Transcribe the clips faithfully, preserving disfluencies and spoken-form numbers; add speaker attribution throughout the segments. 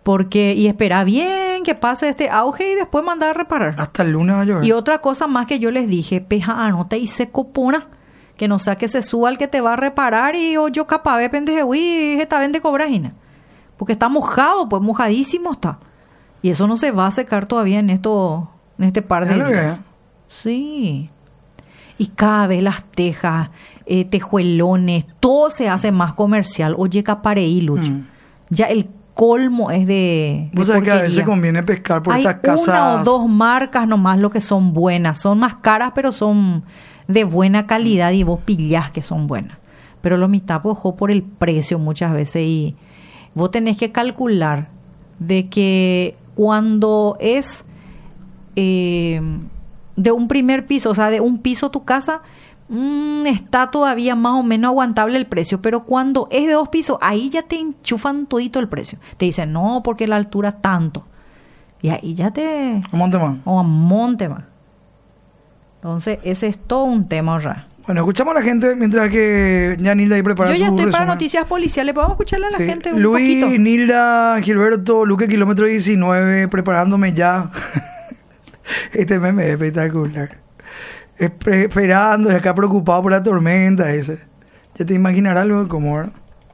Speaker 1: Porque, y espera bien que pase este auge y después mandar a reparar.
Speaker 2: Hasta el lunes va a llover.
Speaker 1: Y otra cosa más que yo les dije, peja, anota y se copona, que no sea que se suba el que te va a reparar y o yo capaz de pendeje, uy, esta vende cobrajina. Porque está mojado, pues mojadísimo está. Y eso no se va a secar todavía en esto, en este par de días. Sí. Y cada vez las tejas, eh, tejuelones, todo se hace más comercial. Oye, capareí, Lucho. Mm. Ya el colmo es de.
Speaker 2: Vos sabés que a veces conviene pescar por
Speaker 1: Hay
Speaker 2: estas casas.
Speaker 1: Una o dos marcas nomás lo que son buenas. Son más caras, pero son de buena calidad y vos pillás que son buenas. Pero lo mitad, pues, ojo por el precio muchas veces. Y vos tenés que calcular de que cuando es eh, de un primer piso, o sea, de un piso tu casa, mmm, está todavía más o menos aguantable el precio, pero cuando es de dos pisos, ahí ya te enchufan todito el precio. Te dicen, no, porque la altura tanto. Y ahí ya te...
Speaker 2: A monte más.
Speaker 1: O a monte más. Entonces, ese es todo un tema raro.
Speaker 2: Bueno, escuchamos a la gente mientras que ya Nilda ahí prepara su
Speaker 1: Yo ya estoy
Speaker 2: resumen.
Speaker 1: para noticias policiales, podemos escucharle a la
Speaker 2: sí.
Speaker 1: gente un
Speaker 2: Luis,
Speaker 1: poquito.
Speaker 2: Nilda, Gilberto, Luque, kilómetro diecinueve, preparándome ya. Este meme es espectacular. Esperando y acá preocupado por la tormenta ese. Ya te imaginarás luego cómo era.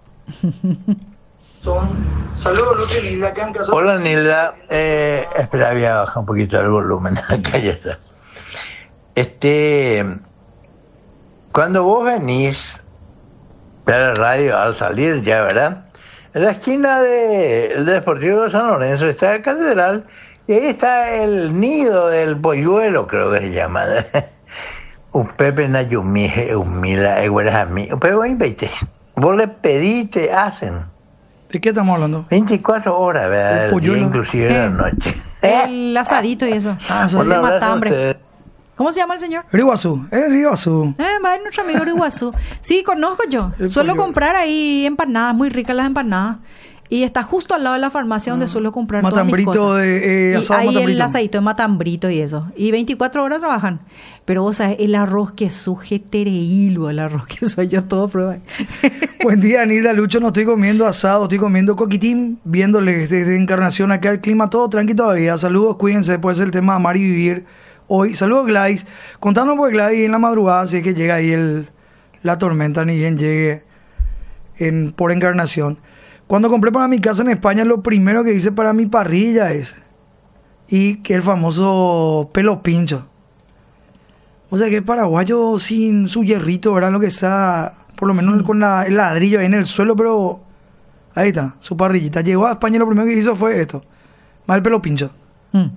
Speaker 2: Saludos, Luque, Nilda, ¿qué han casado?
Speaker 3: Hola, Nilda. Eh, espera, voy a bajar un poquito el volumen. Acá ya está. Este... Cuando vos venís a la radio al salir ya, ¿verdad? En la esquina del de Deportivo de San Lorenzo está la catedral y ahí está el nido del polluelo, creo que se llama. Un Pepe Nayumije, un Mila, Eguerajami. Pero vos le pediste, hacen.
Speaker 2: ¿De qué estamos hablando?
Speaker 3: veinticuatro horas, ¿verdad?
Speaker 2: El polluelo.
Speaker 3: Inclusive
Speaker 1: eh,
Speaker 3: la noche.
Speaker 1: El asadito y eso.
Speaker 2: Ah,
Speaker 1: el de matambre.
Speaker 3: Usted.
Speaker 1: ¿Cómo se llama el señor?
Speaker 2: Riguazú, es Riguazú.
Speaker 1: Eh, va nuestro amigo Riguazú. Sí, conozco yo.
Speaker 2: El
Speaker 1: Suelo
Speaker 2: pollo.
Speaker 1: comprar ahí empanadas, muy ricas las empanadas. Y está justo al lado de la farmacia donde suelo comprar todas mis
Speaker 2: Matambrito
Speaker 1: cosas.
Speaker 2: de, eh,
Speaker 1: y
Speaker 2: asado
Speaker 1: ahí
Speaker 2: matambrito.
Speaker 1: el asadito de matambrito y eso. Y veinticuatro horas trabajan. Pero vos sabés, el arroz que sujete hilo, el arroz que soy yo todo prueba.
Speaker 2: Buen día, Nilda, Lucho, no estoy comiendo asado, estoy comiendo coquitín, viéndoles desde Encarnación acá el clima todo tranquilo todavía. Saludos, cuídense, puede ser el tema amar y vivir hoy. Saludos, Gladys. Contando por Gladys en la madrugada, si es que llega ahí el, la tormenta, ni bien llegue en, por Encarnación. Cuando compré para mi casa en España, lo primero que hice para mi parrilla es, y que el famoso pelo pincho. O sea que el paraguayo sin su hierrito, ¿verdad? Lo que está, por lo menos con la, el ladrillo ahí en el suelo, pero ahí está, su parrillita. Llegó a España y lo primero que hizo fue esto, más el pelo pincho.
Speaker 1: Mm.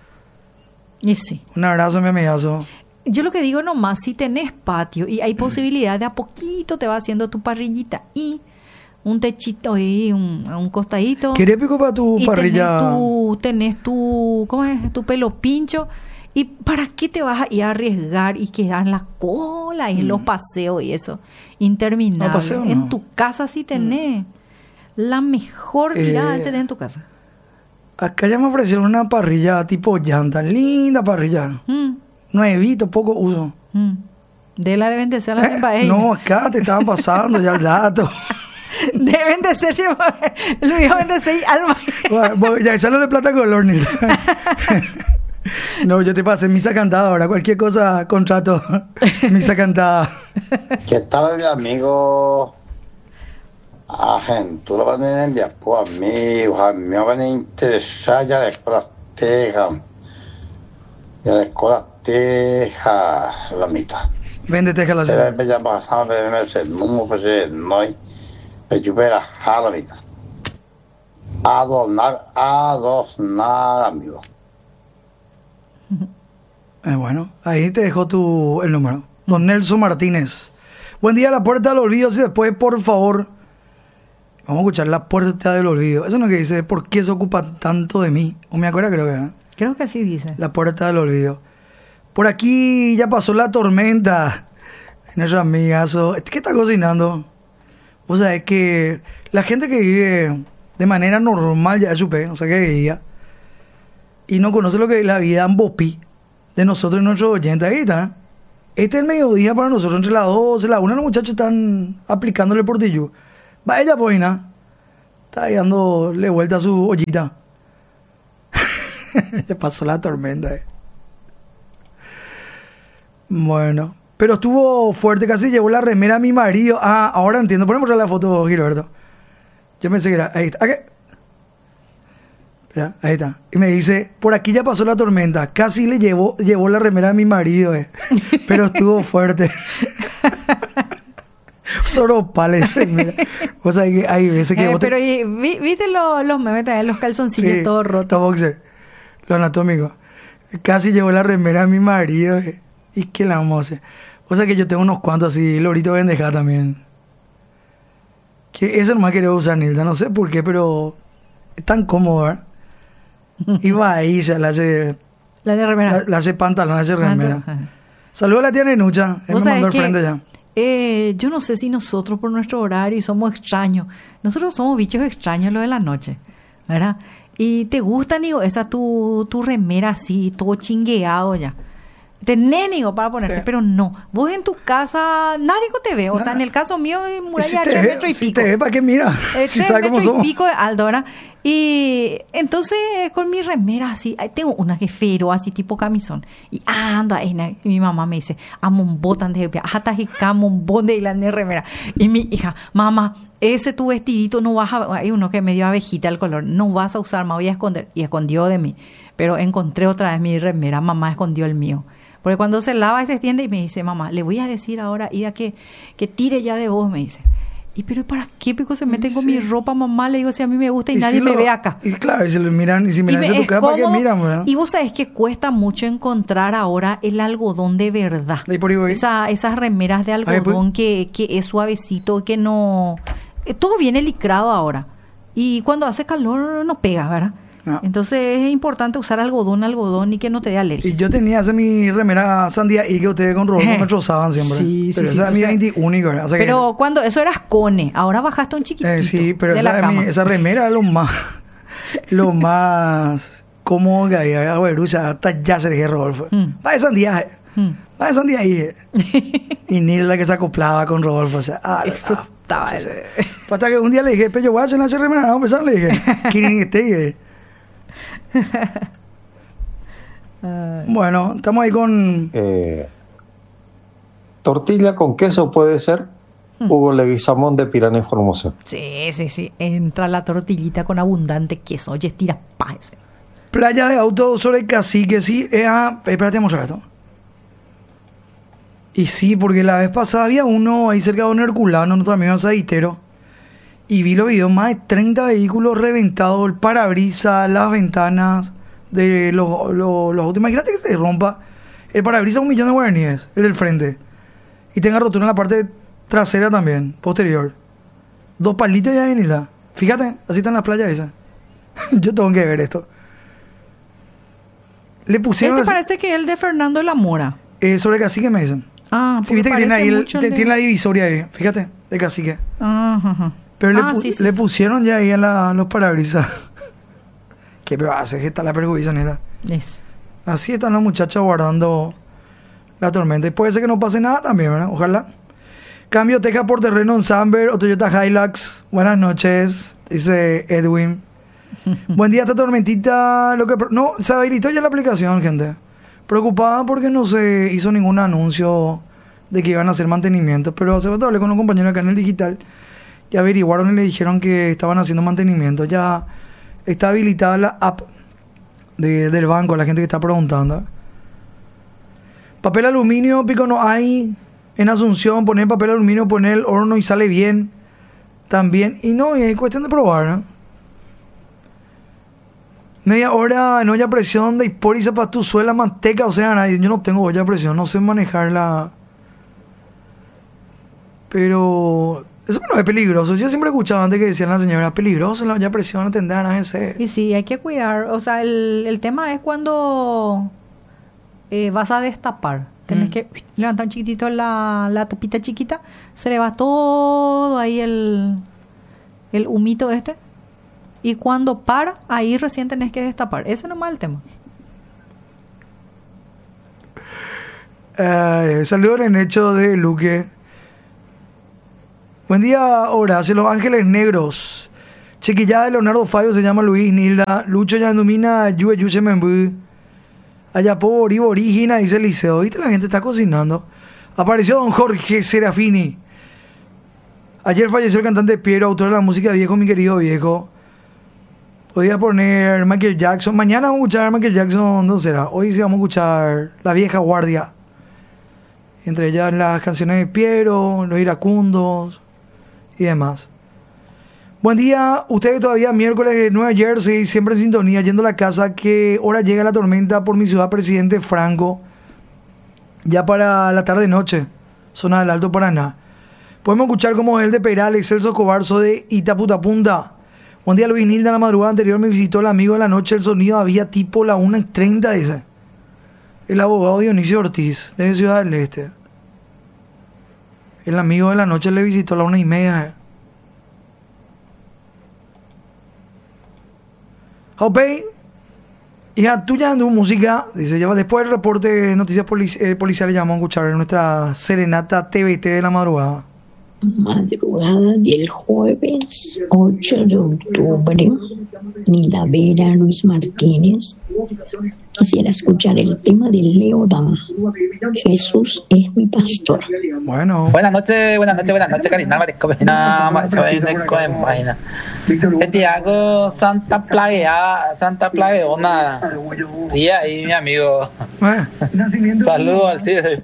Speaker 1: Y sí.
Speaker 2: Un abrazo, mi amigazo.
Speaker 1: Yo lo que digo nomás, si tenés patio y hay posibilidad de a poquito te va haciendo tu parrillita y un techito ahí, un, un costadito.
Speaker 2: ¿Querés pico para tu
Speaker 1: y
Speaker 2: parrilla?
Speaker 1: Tenés tu, tenés tu, ¿cómo es? Tu pelo pincho. ¿Y para qué te vas a ir a arriesgar y quedar en la cola y en mm. los paseos y eso? Interminable.
Speaker 2: No, paseo, no.
Speaker 1: En tu casa sí tenés. Mm. La mejor tirada
Speaker 2: eh,
Speaker 1: tenés en tu casa.
Speaker 2: Acá ya me ofrecieron una parrilla tipo llanta, linda parrilla. Mm. Nuevito, poco uso.
Speaker 1: Mm. De la deben de ser las
Speaker 2: eh, No, acá te estaban pasando ya el dato.
Speaker 1: Deben de ser, Luis, deben de ser alma.
Speaker 2: Bueno, ya echarlo de plata color, ni. No, yo te pasé misa cantada ahora, cualquier cosa, contrato, misa cantada.
Speaker 4: ¿Qué tal, mi amigo? A gente, van a enviar por amigos, a mí me van a interesar ya de escuela teja, ya de escuela teja, la mitad.
Speaker 2: Vende teja la
Speaker 4: ciudad. Me llama a ver, me dice, no, pues no hay, pero yo voy a la mitad. Adornar, adornar, amigo.
Speaker 2: Eh, bueno, ahí te dejo tu, el número. Don Nelson Martínez. Buen día, la puerta del olvido. Si después, por favor, vamos a escuchar la puerta del olvido. Eso no es que dice, ¿por qué se ocupa tanto de mí? O me acuerdo, creo que ¿eh?
Speaker 1: Creo que así dice.
Speaker 2: La puerta del olvido. Por aquí ya pasó la tormenta. Nuestro amigazo. ¿Qué está cocinando? O sea, es que la gente que vive de manera normal ya chupé, no sé qué día, y no conoce lo que es la vida en Bopi de nosotros y nuestros oyentes. Ahí está. Este es el mediodía para nosotros, entre las doce y las una los muchachos están aplicándole el portillo. Va ella, poina. Está ahí dándole vuelta a su ollita. Se pasó la tormenta. Eh. Bueno, pero estuvo fuerte, casi llevó la remera a mi marido. Ah, ahora entiendo. Ponemos la foto, Gilberto. Yo pensé que era. Ahí está. ¿Qué? Mira, ahí está. Y me dice, por aquí ya pasó la tormenta. Casi le llevó, llevó la remera a mi marido, eh. Pero estuvo fuerte. Soropales. Mira. O sea, que hay veces que...
Speaker 1: Eh,
Speaker 2: vos te...
Speaker 1: Pero y, vi- viste lo- los memes también, los calzoncillos
Speaker 2: Sí,
Speaker 1: todos
Speaker 2: los
Speaker 1: rotos.
Speaker 2: boxers, los anatómicos. Casi llevó la remera a mi marido. eh. ¿Y qué la vamos a hacer? O sea que yo tengo unos cuantos así, lorito bendeja también. Que eso nomás quería usar, Nilda. No sé por qué, pero es tan cómodo, ¿verdad? Iba ahí, se la hace,
Speaker 1: La de remera.
Speaker 2: la, la hace pantalón, la hace remera.
Speaker 1: Ajá.
Speaker 2: Saludos a la tía Nenucha. Él
Speaker 1: Vos
Speaker 2: me mandó
Speaker 1: sabés
Speaker 2: al frente
Speaker 1: que,
Speaker 2: ya.
Speaker 1: eh, yo no sé si nosotros por nuestro horario somos extraños. Nosotros somos bichos extraños lo de la noche, ¿verdad? Y te gusta, digo, esa tu, tu remera así, todo chingueado ya. Tenés, digo, para ponerte,
Speaker 2: Sí.
Speaker 1: pero no. Vos en tu casa, nadie te ve. O sea,
Speaker 2: Nada.
Speaker 1: en el caso mío, en
Speaker 2: Y
Speaker 1: muralla
Speaker 2: si
Speaker 1: de
Speaker 2: te
Speaker 1: tres
Speaker 2: ve,
Speaker 1: metros y
Speaker 2: si
Speaker 1: pico.
Speaker 2: te ve, ¿para qué mira?
Speaker 1: Eh,
Speaker 2: Si
Speaker 1: tres
Speaker 2: sabe cómo
Speaker 1: metros y
Speaker 2: somos.
Speaker 1: pico de alto, ¿verdad? Y entonces con mi remera así, ahí tengo una que fero así tipo camisón. Y ando ahí, na- y mi mamá me dice, amon botan de hasta jicamon bon de la remera. Y mi hija, mamá, ese tu vestidito no vas a, hay uno que me dio abejita el color, no vas a usar, me voy a esconder. Y escondió de mí. Pero encontré otra vez mi remera, mamá escondió el mío. Porque cuando se lava y se extiende y me dice, mamá, le voy a decir ahora, Ida, que, que tire ya de vos, me dice. ¿Y pero para qué pico se meten con
Speaker 2: Sí.
Speaker 1: mi ropa, mamá? Le digo, si a mí me gusta y,
Speaker 2: Y
Speaker 1: nadie
Speaker 2: si
Speaker 1: me
Speaker 2: lo-
Speaker 1: ve acá.
Speaker 2: Y claro, y si lo miran, y si miran
Speaker 1: me-
Speaker 2: desde tu
Speaker 1: es
Speaker 2: casa, ¿para qué
Speaker 1: cómodo.
Speaker 2: miran, verdad?
Speaker 1: Y vos sabés que cuesta mucho encontrar ahora el algodón de verdad.
Speaker 2: De ahí por ahí voy.
Speaker 1: Esa, esas remeras de
Speaker 2: Ahí, pues.
Speaker 1: algodón que, que es suavecito, que no... eh, Todo viene licrado ahora. Y cuando hace calor no pega, ¿verdad?
Speaker 2: No.
Speaker 1: Entonces es importante usar algodón, algodón y que no te dé alergia.
Speaker 2: Y yo tenía esa mi remera sandía y que ustedes con Rodolfo me trozaban siempre.
Speaker 1: Sí, sí,
Speaker 2: pero
Speaker 1: sí,
Speaker 2: esa es
Speaker 1: o
Speaker 2: mi
Speaker 1: sea,
Speaker 2: veintiuno, ¿verdad? O sea que-
Speaker 1: Pero cuando eso eras cone, ahora bajaste un chiquitito
Speaker 2: Eh, sí, pero
Speaker 1: de
Speaker 2: esa,
Speaker 1: la
Speaker 2: es mi-
Speaker 1: cama.
Speaker 2: esa remera es lo más, lo más cómodo que hay. Ah, bueno, usa hasta ya Sergio Rodolfo.
Speaker 1: Mm.
Speaker 2: Va de sandía,
Speaker 1: Mm.
Speaker 2: va de sandía ahí. eh. Y Nilda que se acoplaba con Rodolfo. O sea, ah,
Speaker 1: Eso
Speaker 2: ah,
Speaker 1: estaba-
Speaker 2: sí, sí. Hasta que un día le dije, pero yo voy a hacer una remera, vamos a empezar, le dije. ¿Quién esté? eh. Bueno, estamos ahí con...
Speaker 5: Eh, tortilla con queso puede ser. Hugo Leguizamón de Pirana Información.
Speaker 1: Sí, sí, sí. Entra la tortillita con abundante queso. Oye, estira pa ese.
Speaker 2: Playa de auto sobre Cacique, sí. Eh, ah, espérate, vamos a ver esto. Y sí, porque la vez pasada había uno ahí cerca de un Herculano, nuestro amigo aceitero. Y vi los videos, más de treinta vehículos reventados, el parabrisas, las ventanas de los, los, los autos. Imagínate que se rompa el parabrisas un millón de guaraníes, el del frente. Y tenga rotura en la parte trasera también, posterior. Dos palitos ya en isla. Fíjate, así están las playas esas. Yo tengo que ver esto. Le pusieron
Speaker 1: Este
Speaker 2: así-
Speaker 1: parece que es el de Fernando de la Mora.
Speaker 2: eh, sobre Cacique me dicen.
Speaker 1: Ah,
Speaker 2: Sí, viste que tiene ahí el-
Speaker 1: mucho
Speaker 2: te-
Speaker 1: de...
Speaker 2: tiene la divisoria ahí, fíjate, de Cacique.
Speaker 1: Ajá, ajá.
Speaker 2: Pero le,
Speaker 1: Ah,
Speaker 2: pu-
Speaker 1: sí, sí,
Speaker 2: le
Speaker 1: sí.
Speaker 2: pusieron ya ahí en la, los parabrisas. ¿Qué me va a hacer? Que está la perjuicio, neta.
Speaker 1: Eso.
Speaker 2: Así están los muchachos guardando la tormenta. Y puede ser que no pase nada también, ¿verdad? Ojalá. Cambio Teja por terreno en Samber o Toyota Hilux. Buenas noches, dice Edwin. Buen día, esta tormentita. Lo que pro- no, se habilitó ya la aplicación, gente. Preocupada porque no se hizo ningún anuncio de que iban a hacer mantenimiento. Pero hace rato hablé con un compañero acá en el digital y averiguaron y le dijeron que estaban haciendo mantenimiento. Ya está habilitada la app de- del banco, la gente que está preguntando. Papel aluminio, pico no hay. En Asunción, poner papel aluminio, poner el horno y sale bien. También. Y no, y es cuestión de probar, ¿no? Media hora en olla a presión de hipóliza para tu suela, manteca. O sea, nadie, yo no tengo olla a presión, no sé manejarla. Pero eso no es peligroso. Yo siempre escuchaba antes que decían las señoras, peligroso la olla a presión, atender a ese.
Speaker 1: Y sí, hay que cuidar. O sea, el, el tema es cuando eh, vas a destapar. Tienes
Speaker 2: Mm.
Speaker 1: que levantar un chiquitito la, la tapita chiquita. Se le va todo ahí el, el humito este. Y cuando para, ahí recién tenés que destapar. Ese no es el tema.
Speaker 2: Eh, saludos en hecho de Luque. Buen día, Horacio. Los Ángeles Negros. Chiquillada de Leonardo Fabio se llama Luis Nilda. Lucho ya domina Yue Yuche Membú. Allá por Bori Borígina, dice Liceo. ¿Viste? La gente está cocinando. Apareció don Jorge Serafini. Ayer falleció el cantante Piero, autor de la música Viejo, mi querido viejo. Podía poner Michael Jackson. Mañana vamos a escuchar Michael Jackson, ¿dónde será? Hoy sí vamos a escuchar La Vieja Guardia. Entre ellas las canciones de Piero, Los Iracundos y demás. Buen día, ustedes todavía miércoles de Nueva Jersey, siempre en sintonía, yendo a la casa. ¿Qué hora llega la tormenta por mi ciudad, Presidente Franco? Ya para la tarde-noche, zona del Alto Paraná. Podemos escuchar como el de Perales, Celso Cobarzo de Itaputapunta. Buen día, Luis Nilda. La madrugada anterior me visitó el amigo de la noche. El sonido había tipo la una y treinta, dice. El abogado Dionisio Ortiz, de Ciudad del Este. El amigo de la noche le visitó a la una y media. Ok, hija tuya en tu música, dice, lleva después del reporte de noticias polici eh, policiales, ya vamos a escuchar en nuestra serenata T V T de la madrugada.
Speaker 6: Madrugada del jueves ocho de octubre, Nilda Vera, Luis Martínez. Quisiera escuchar el tema de Leodán. Jesús es mi pastor.
Speaker 2: Bueno.
Speaker 7: Buenas noches, buenas noches, buenas noches, Karina. Santiago, Santa Plaguea, Santa Plagueona. Y ahí, mi amigo. Eh. Saludos al CIDE.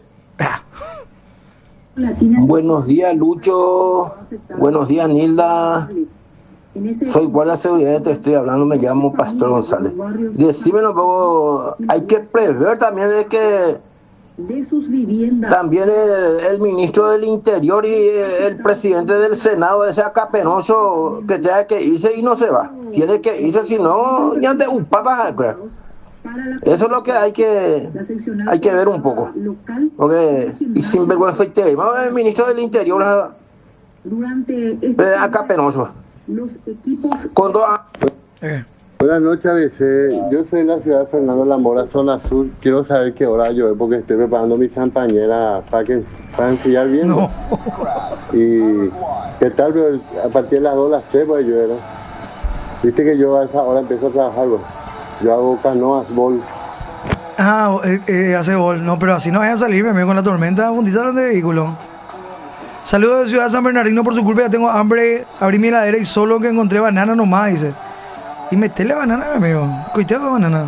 Speaker 8: Buenos días, Lucho. Buenos días, Nilda. Soy guardia de seguridad, te estoy hablando, me llamo Pastor González. Decime un poco, hay que prever también de que también el, el ministro del Interior y el presidente del Senado, ese acá penoso, que tenga que irse y no se va. Tiene que irse, si no, ya te un patas. Eso es lo que hay que hay que ver un poco. Porque, y sin vergüenza, el ministro del Interior es acá penoso. Los equipos con dos...
Speaker 9: eh. Buenas noches, A B C. Yo soy de la ciudad de Fernando La Mora, zona sur. Quiero saber qué hora llueve porque estoy preparando mi champañera para que para enfriar bien. No. Y qué tal, pero a partir de las dos, las tres puede llover, ¿no? Viste que yo a esa hora empiezo a trabajar, ¿no? Yo hago canoas, bol.
Speaker 2: Ah, eh, eh, hace bol. No, pero así no vaya a salir, mi amigo, con la tormenta, puntita de vehículo. Saludos de Ciudad de San Bernardino, por su culpa ya tengo hambre. Abrí mi heladera y solo que encontré banana nomás, dice. Y metele banana, mi amigo. Coiteo de banana.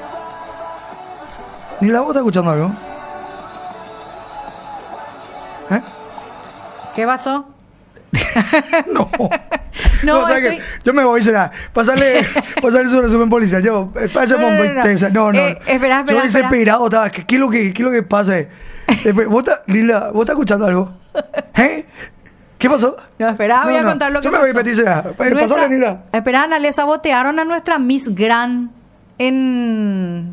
Speaker 2: ¿Ni la vos está escuchando algo?
Speaker 1: ¿Eh? ¿Qué pasó?
Speaker 2: no.
Speaker 1: No,
Speaker 2: no o sea
Speaker 1: estoy...
Speaker 2: que yo me voy, será. Pásale, pásale su resumen policial. Yo, pásale no, no, no, no. no, no.
Speaker 1: Eh, espera, espera.
Speaker 2: Yo desesperado estaba. ¿Qué, qué es lo que, qué es lo que pasa? ¿Vos estás, Lila, ¿vos estás escuchando algo? ¿Eh? ¿Qué pasó?
Speaker 1: No, espera, voy
Speaker 2: no,
Speaker 1: a
Speaker 2: no.
Speaker 1: contar lo que
Speaker 2: yo
Speaker 1: pasó.
Speaker 2: Yo me voy a repetir, será. ¿Pasó, Lila?
Speaker 1: Espera, Ana, le sabotearon a nuestra Miss Grand en,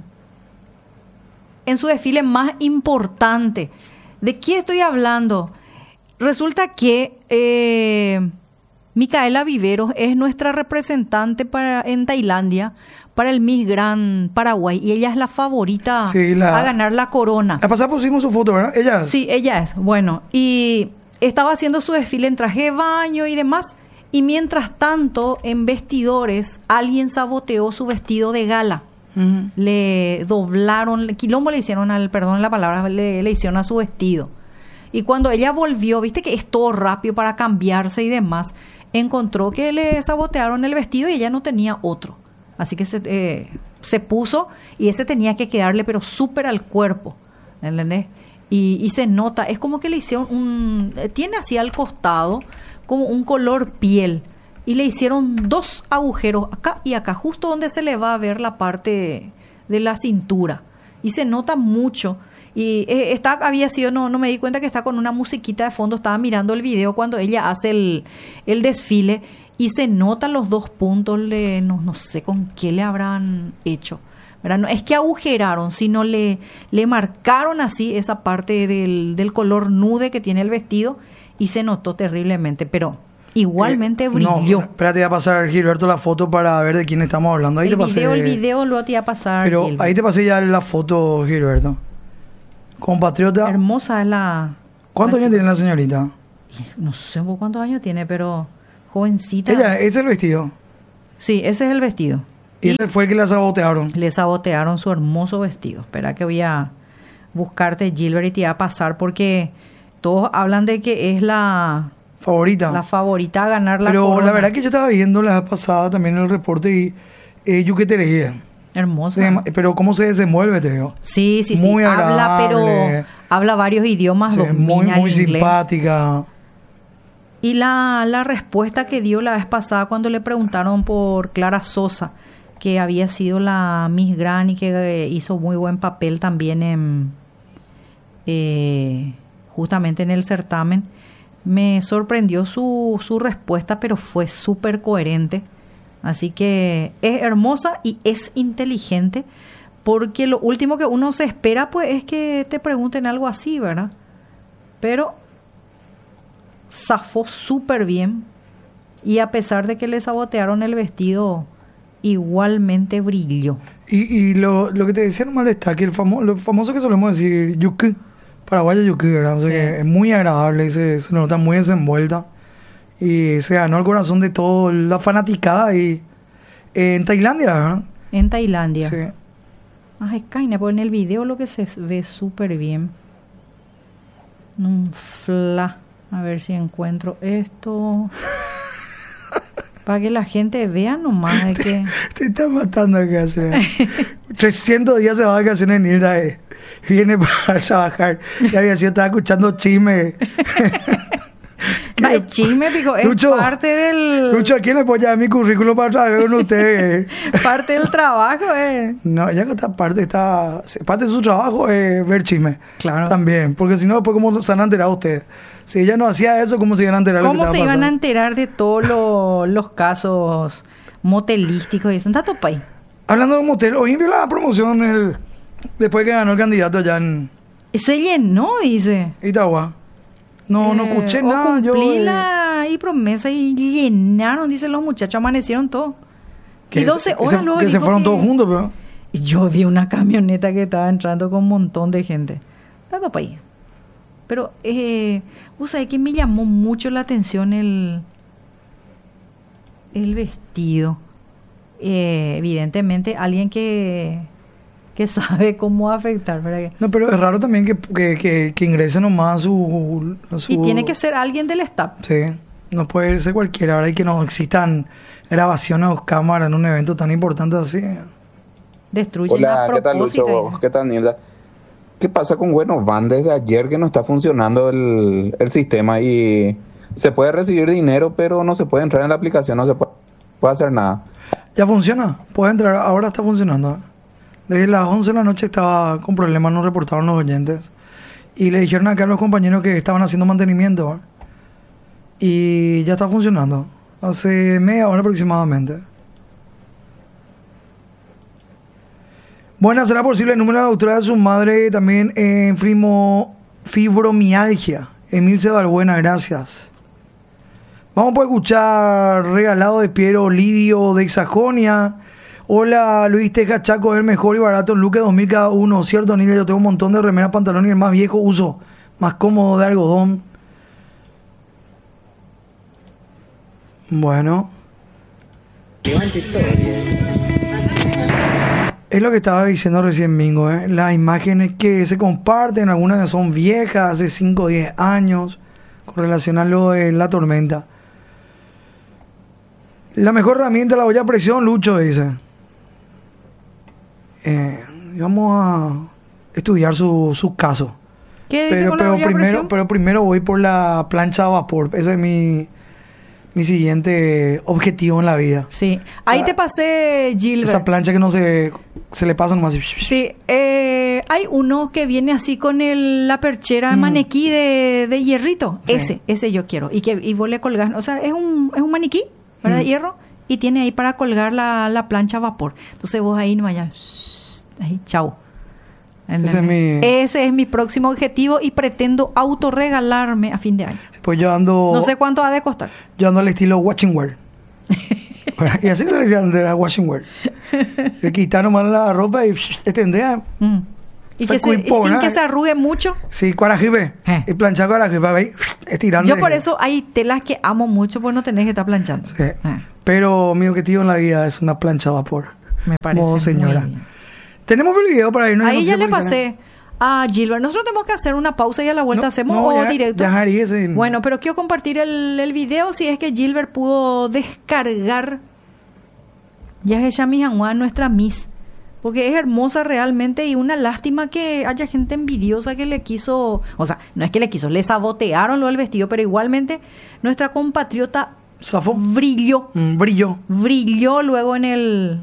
Speaker 1: en su desfile más importante. ¿De qué estoy hablando? Resulta que eh, Micaela Viveros es nuestra representante para, en Tailandia para el Miss Grand Paraguay y ella es la favorita sí, la, a ganar la corona.
Speaker 2: La pasada pusimos su foto, ¿verdad? Ella es.
Speaker 1: Sí, ella es. Bueno, y estaba haciendo su desfile en traje de baño y demás, y mientras tanto, en vestidores, alguien saboteó su vestido de gala. Uh-huh. Le doblaron, quilombo le hicieron al, perdón la palabra, le, le hicieron a su vestido. Y cuando ella volvió, viste que es todo rápido para cambiarse y demás, encontró que le sabotearon el vestido y ella no tenía otro. Así que se, eh, se puso y ese tenía que quedarle pero súper al cuerpo, ¿entendés? Y, y se nota, es como que le hicieron un... Tiene así al costado como un color piel y le hicieron dos agujeros acá y acá, justo donde se le va a ver la parte de la cintura. Y se nota mucho. Y eh, está, había sido, no, no me di cuenta que está con una musiquita de fondo, estaba mirando el video cuando ella hace el, el desfile y se notan los dos puntos, le, no, no sé con qué le habrán hecho. ¿Verdad? No es que agujeraron, sino le, le marcaron así esa parte del, del color nude que tiene el vestido y se notó terriblemente, pero igualmente eh, brilló.
Speaker 2: No, espérate, voy a pasar, Gilberto, la foto para ver de quién estamos hablando. Ahí
Speaker 1: el
Speaker 2: te pasé,
Speaker 1: video, el video lo te iba a pasar.
Speaker 2: Pero
Speaker 1: Gilberto.
Speaker 2: Ahí te pasé ya la foto, Gilberto. Compatriota.
Speaker 1: Hermosa es la...
Speaker 2: ¿Cuántos años tiene la señorita?
Speaker 1: No sé cuántos años tiene, pero jovencita.
Speaker 2: Ella, ese es el vestido.
Speaker 1: Sí, ese es el vestido.
Speaker 2: Y ese fue el que le sabotearon.
Speaker 1: Le sabotearon su hermoso vestido. Espera que voy a buscarte, Gilbert, y te voy a pasar porque todos hablan de que es la
Speaker 2: favorita.
Speaker 1: La favorita a ganar la
Speaker 2: Pero
Speaker 1: corona.
Speaker 2: la verdad que yo estaba viendo la vez pasada también el reporte y eh, yo que te leía.
Speaker 1: Hermosa.
Speaker 2: Pero cómo se desenvuelve, te digo.
Speaker 1: Sí, sí,
Speaker 2: muy
Speaker 1: sí.
Speaker 2: agradable.
Speaker 1: Habla, pero habla varios idiomas,
Speaker 2: Sí,
Speaker 1: domina
Speaker 2: muy, muy
Speaker 1: el inglés.
Speaker 2: simpática.
Speaker 1: Y la, la respuesta que dio la vez pasada cuando le preguntaron por Clara Sosa, que había sido la Miss Grand y que eh, hizo muy buen papel también en eh, justamente en el certamen, me sorprendió su, su respuesta, pero fue súper coherente. Así que es hermosa y es inteligente, porque lo último que uno se espera pues es que te pregunten algo así, ¿verdad? Pero zafó súper bien, y a pesar de que le sabotearon el vestido, igualmente brilló.
Speaker 2: Y, y lo, lo que te decía nomás destaque, el famo, lo famoso que solemos decir, yuki, paraguaya yuki, ¿verdad? O sea,
Speaker 1: Sí.
Speaker 2: que es muy agradable y se, se nota muy desenvuelta. Y se ganó el corazón de toda la fanaticada y eh, en Tailandia, ¿verdad?
Speaker 1: En Tailandia.
Speaker 2: Sí.
Speaker 1: Ay, Kaina, pues en el video lo que se ve súper bien. Un fla. A ver si encuentro esto. Para que la gente vea nomás de que...
Speaker 2: Te está matando acá, hacer. trescientos días de vacaciones en Irda, eh. Viene para trabajar. Ya había sido, estaba escuchando chisme.
Speaker 1: Ay, chisme, pico, es
Speaker 2: Lucho,
Speaker 1: parte del...
Speaker 2: Lucho, ¿a quién le puedo llevar mi currículum para trabajar con usted?
Speaker 1: parte del trabajo, eh.
Speaker 2: No, ya que esta parte está... Parte de su trabajo es ver chisme.
Speaker 1: Claro.
Speaker 2: También, porque si no, después cómo se han enterado ustedes. Si ella no hacía eso, ¿cómo se iban a enterar?
Speaker 1: ¿Cómo
Speaker 2: lo que
Speaker 1: se
Speaker 2: estaba
Speaker 1: iban a
Speaker 2: pasando?
Speaker 1: enterar de todos lo- los casos motelísticos y eso? ¿Está todo ahí?
Speaker 2: Hablando de un motel, hoy vio la promoción el, después que ganó el candidato allá en
Speaker 1: Se llenó, dice.
Speaker 2: Itagua. No, no
Speaker 1: Eh,
Speaker 2: escuché
Speaker 1: o
Speaker 2: nada. Yo,
Speaker 1: cumplí
Speaker 2: eh,
Speaker 1: la y promesa y llenaron, dicen los muchachos, amanecieron todos.
Speaker 2: que
Speaker 1: Y doce
Speaker 2: se- que
Speaker 1: horas
Speaker 2: se,
Speaker 1: luego
Speaker 2: que se
Speaker 1: dijo
Speaker 2: fueron
Speaker 1: que-
Speaker 2: todos juntos, pero...
Speaker 1: Y yo vi una camioneta que estaba entrando con un montón de gente. Está todo ahí. Pero, eh, vos sabés que me llamó mucho la atención el, el vestido. Eh, evidentemente, alguien que, que sabe cómo afectar. ¿Verdad?
Speaker 2: No, pero es raro también que, que, que, que ingrese nomás a su, a su...
Speaker 1: Y tiene que ser alguien del staff.
Speaker 2: Sí, no puede ser cualquiera. Ahora hay que no existan grabaciones o cámaras en un evento tan importante así.
Speaker 1: Destruyen
Speaker 10: Hola,
Speaker 1: a
Speaker 10: ¿qué tal
Speaker 1: propósito.
Speaker 10: Lucho?
Speaker 1: dicen.
Speaker 10: ¿Qué tal Nilda? ¿Qué pasa con Bueno Van desde ayer que no está funcionando el, el sistema y se puede recibir dinero pero no se puede entrar en la aplicación, no se puede, puede hacer nada?
Speaker 2: Ya funciona, puede entrar, ahora está funcionando. Desde las once de la noche estaba con problemas, nos reportaron los oyentes. Y le dijeron acá a los compañeros que estaban haciendo mantenimiento. ¿eh? Y ya está funcionando. Hace media hora aproximadamente. Bueno, será posible el número de la doctora de su madre también en frimo, fibromialgia. Emilce Balbuena, gracias. Vamos a escuchar Regalado de Piero Lidio de Sajonia. Hola Luis Teja Chaco, el mejor y barato en Luque dos mil cada uno. Cierto, Nilia, yo tengo un montón de remeras, pantalones y el más viejo uso, más cómodo de algodón. Bueno. Es lo que estaba diciendo recién Mingo, ¿eh? Las imágenes que se comparten, algunas son viejas, hace cinco o diez años, con relación a lo de la tormenta. La mejor herramienta es la olla a presión, Lucho dice. Eh, vamos a estudiar su, su caso.
Speaker 1: ¿Qué dice
Speaker 2: Pero,
Speaker 1: con la
Speaker 2: pero,
Speaker 1: olla a
Speaker 2: primero,
Speaker 1: presión?
Speaker 2: pero primero voy por la plancha a vapor. Ese es mi, mi siguiente objetivo en la vida.
Speaker 1: Sí. Ahí
Speaker 2: Ah,
Speaker 1: te pasé, Gilbert.
Speaker 2: Esa plancha que no se, se le pasa nomás. así.
Speaker 1: Sí, eh, hay uno que viene así con el, la perchera
Speaker 2: Mm.
Speaker 1: maniquí de, de hierrito.
Speaker 2: Sí.
Speaker 1: Ese, ese yo quiero. Y que y vos le colgás, o sea, es un, es un maniquí, ¿verdad?
Speaker 2: Mm.
Speaker 1: De hierro. Y tiene ahí para colgar la, la plancha a vapor. Entonces vos ahí nomás ya, ahí, chau.
Speaker 2: Ese es mi-
Speaker 1: Ese es mi próximo objetivo y pretendo autorregalarme a fin de año.
Speaker 2: Pues yo ando.
Speaker 1: No sé cuánto ha de costar.
Speaker 2: Yo ando al estilo watching wear. Y así se le decía antes, era watching wear. Le quitar nomás la ropa y extender.
Speaker 1: Mm. Y
Speaker 2: Esa
Speaker 1: que se,
Speaker 2: cuipona,
Speaker 1: sin que
Speaker 2: eh.
Speaker 1: se arrugue mucho.
Speaker 2: Sí, cuarajibe.
Speaker 1: Eh.
Speaker 2: Y planchar cuarajibe, ahí, estirando.
Speaker 1: Yo por eso hay telas que amo mucho, pues no tenés que estar planchando.
Speaker 2: Sí.
Speaker 1: Ah.
Speaker 2: Pero mi objetivo en la vida es una plancha a vapor.
Speaker 1: Me parece
Speaker 2: Modo señora.
Speaker 1: muy bien.
Speaker 2: Tenemos el video para irnos.
Speaker 1: Ahí ya le pasé a Gilbert. Nosotros tenemos que hacer una pausa y a la vuelta
Speaker 2: No,
Speaker 1: hacemos
Speaker 2: no,
Speaker 1: o
Speaker 2: ya-
Speaker 1: directo.
Speaker 2: ya haría ese-
Speaker 1: Bueno, pero quiero compartir el, el video si es que Gilbert pudo descargar ya es ella mi Juan, nuestra Miss. Porque es hermosa realmente y una lástima que haya gente envidiosa que le quiso, o sea, no es que le quiso, le sabotearon lo del vestido, pero igualmente nuestra compatriota
Speaker 2: Zafó.
Speaker 1: brilló,
Speaker 2: Mm, brilló.
Speaker 1: brilló luego en el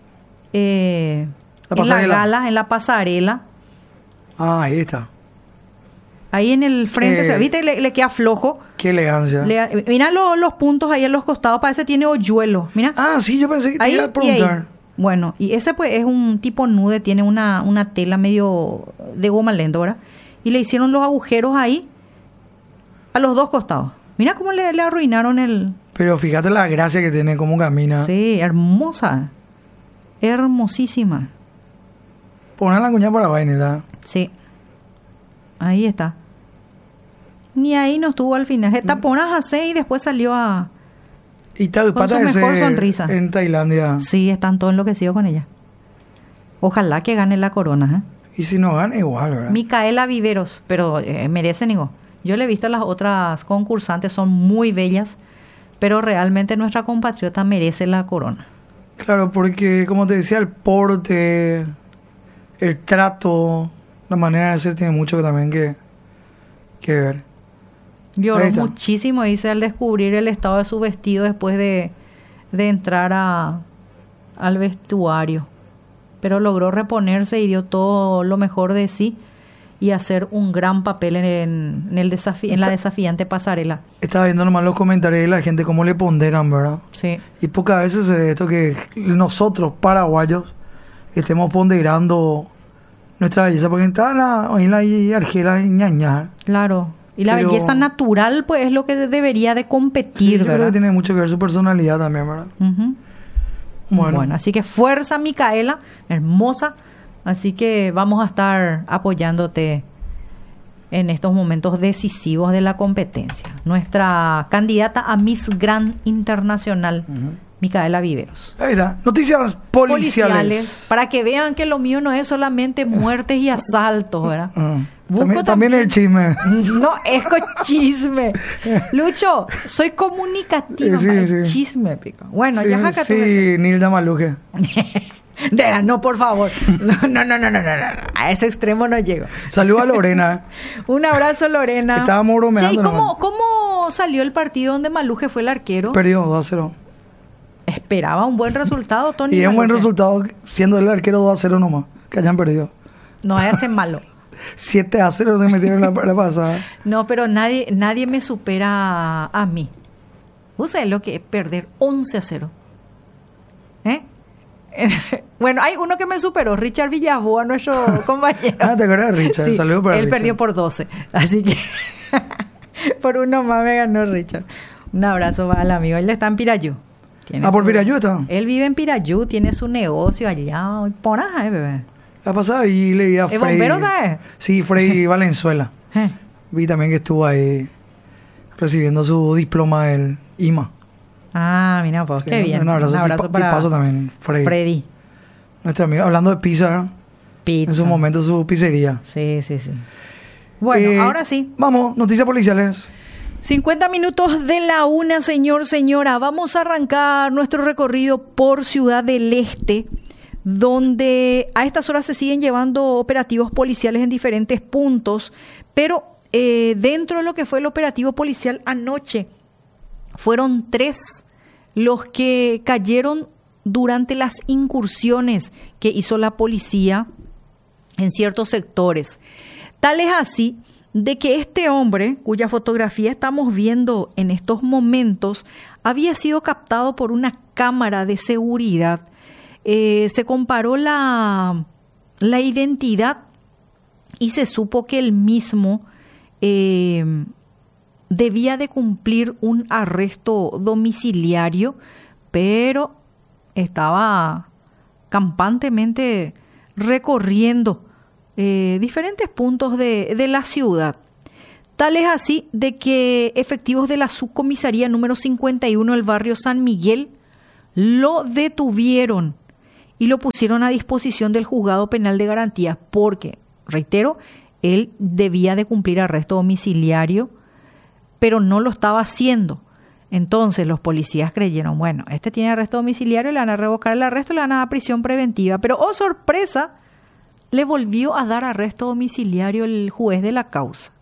Speaker 1: eh,
Speaker 2: La
Speaker 1: en la
Speaker 2: pasarela.
Speaker 1: gala, en la pasarela.
Speaker 2: Ah, ahí está.
Speaker 1: Ahí en el frente,
Speaker 2: Eh,
Speaker 1: se- ¿viste? Le, le queda flojo.
Speaker 2: Qué elegancia.
Speaker 1: Le- mira lo- los puntos ahí en los costados, parece que tiene hoyuelo. Mira.
Speaker 2: Ah, sí, yo pensé que te
Speaker 1: Ahí
Speaker 2: iba a
Speaker 1: y ahí.
Speaker 2: preguntar.
Speaker 1: Bueno, y ese pues es un tipo nude, tiene una, una tela medio de goma lenta, ¿verdad? Y le hicieron los agujeros ahí a los dos costados. Mira cómo le, le arruinaron el...
Speaker 2: Pero fíjate la gracia que tiene, cómo camina.
Speaker 1: Sí, hermosa. Hermosísima.
Speaker 2: Poner la cuña para vaina,
Speaker 1: Sí. Ahí está. Ni ahí no estuvo al final. Se tapó unas a seis y después salió a...
Speaker 2: Y tal,
Speaker 1: Con
Speaker 2: pata
Speaker 1: su
Speaker 2: de
Speaker 1: mejor
Speaker 2: ser
Speaker 1: sonrisa.
Speaker 2: en Tailandia.
Speaker 1: Sí, están todos enloquecidos con ella. Ojalá que gane la corona, ¿eh?
Speaker 2: Y si no gana, igual, ¿verdad?
Speaker 1: Micaela Viveros, pero eh, merecen, digo. Yo le he visto a las otras concursantes, son muy bellas, pero realmente nuestra compatriota merece la corona.
Speaker 2: Claro, porque, como te decía, el porte, el trato, la manera de ser tiene mucho que también que, que ver. Ahí
Speaker 1: Lloró
Speaker 2: está.
Speaker 1: muchísimo, dice, al descubrir el estado de su vestido después de, de entrar a, al vestuario. Pero logró reponerse y dio todo lo mejor de sí y hacer un gran papel en, en, el desafi- en la desafiante pasarela.
Speaker 2: Estaba viendo nomás los comentarios de la gente, cómo le ponderan, ¿verdad?
Speaker 1: Sí.
Speaker 2: Y pocas veces se ve esto que nosotros, paraguayos, estemos ponderando nuestra belleza, porque está la, ahí la Argela ñaña.
Speaker 1: Claro. Y la
Speaker 2: Pero-
Speaker 1: belleza natural, pues, es lo que debería de
Speaker 2: Sí,
Speaker 1: competir,
Speaker 2: yo creo
Speaker 1: ¿verdad?
Speaker 2: que tiene mucho que ver su personalidad también, ¿verdad?
Speaker 1: Ujú.
Speaker 2: Bueno.
Speaker 1: Bueno, así que fuerza, Micaela, hermosa. Así que vamos a estar apoyándote en estos momentos decisivos de la competencia. Nuestra candidata a Miss Grand Internacional, Micaela Viveros.
Speaker 2: Ahí está. Noticias policiales.
Speaker 1: Para que vean que lo mío no es solamente muertes y asaltos, ¿verdad?
Speaker 2: Ah.
Speaker 1: Busco
Speaker 2: También, también el chisme.
Speaker 1: No, es con chisme. Lucho, soy comunicativa.
Speaker 2: Sí,
Speaker 1: ma,
Speaker 2: sí.
Speaker 1: el chisme, pico. Bueno,
Speaker 2: Sí,
Speaker 1: ya acá tú
Speaker 2: sí, Nilda Maluje.
Speaker 1: De verdad, no, por favor. No, no, no, no, no, no, no. A ese extremo no llego.
Speaker 2: Saludos a Lorena.
Speaker 1: Un abrazo, Lorena.
Speaker 2: Estábamos bromeando
Speaker 1: Che, ¿y cómo,
Speaker 2: nomás.
Speaker 1: cómo salió el partido donde Maluje fue el arquero?
Speaker 2: Perdió dos a cero.
Speaker 1: Esperaba un buen resultado, Tony.
Speaker 2: Y es un buen
Speaker 1: Maluje.
Speaker 2: resultado siendo el arquero dos a cero nomás. Que hayan perdido.
Speaker 1: No hace malo.
Speaker 2: siete a cero se metieron la, la pasada.
Speaker 1: No, pero nadie, nadie me supera a, a mí. ¿Vos sabés lo que es perder once a cero? ¿Eh? Bueno, hay uno que me superó, Richard Villaboa, nuestro compañero.
Speaker 2: Ah, ¿te acuerdas de Richard?
Speaker 1: Sí,
Speaker 2: Saludos para
Speaker 1: él
Speaker 2: Richard.
Speaker 1: perdió por doce, así que por uno más me ganó Richard. Un abrazo para el amigo, él está en Pirayú. Tiene
Speaker 2: Ah, ¿por
Speaker 1: su-
Speaker 2: Pirayú está?
Speaker 1: Él vive en Pirayú, tiene su negocio allá. Por ahí, bebé.
Speaker 2: La pasada y leí a
Speaker 1: ¿Es
Speaker 2: Frey.
Speaker 1: bombero, da?
Speaker 2: Sí, Frey Valenzuela.
Speaker 1: Eh.
Speaker 2: Vi también que estuvo ahí recibiendo su diploma del I M A.
Speaker 1: Ah, mira, pues,
Speaker 2: Sí,
Speaker 1: qué bien.
Speaker 2: Un abrazo,
Speaker 1: Un abrazo
Speaker 2: tipa-
Speaker 1: para
Speaker 2: tipazo también, Freddy.
Speaker 1: Freddy.
Speaker 2: Nuestro amigo, hablando de pizza,
Speaker 1: Pizza.
Speaker 2: en su momento su pizzería.
Speaker 1: Sí, sí, sí. Bueno,
Speaker 2: Eh,
Speaker 1: ahora sí.
Speaker 2: Vamos, noticias policiales.
Speaker 1: cincuenta minutos de la una, señor, señora. Vamos a arrancar nuestro recorrido por Ciudad del Este, donde a estas horas se siguen llevando operativos policiales en diferentes puntos, pero eh, dentro de lo que fue el operativo policial anoche, fueron tres los que cayeron durante las incursiones que hizo la policía en ciertos sectores. Tal es así de que este hombre, cuya fotografía estamos viendo en estos momentos, había sido captado por una cámara de seguridad. Eh, se comparó la, la identidad y se supo que el mismo eh, debía de cumplir un arresto domiciliario, pero estaba campantemente recorriendo eh, diferentes puntos de, de la ciudad. Tal es así de que efectivos de la subcomisaría número cincuenta y uno del barrio San Miguel lo detuvieron y lo pusieron a disposición del juzgado penal de garantías porque, reitero, él debía de cumplir arresto domiciliario, pero no lo estaba haciendo. Entonces los policías creyeron, bueno, este tiene arresto domiciliario, le van a revocar el arresto, le van a dar prisión preventiva. Pero, oh sorpresa, le volvió a dar arresto domiciliario el juez de la causa.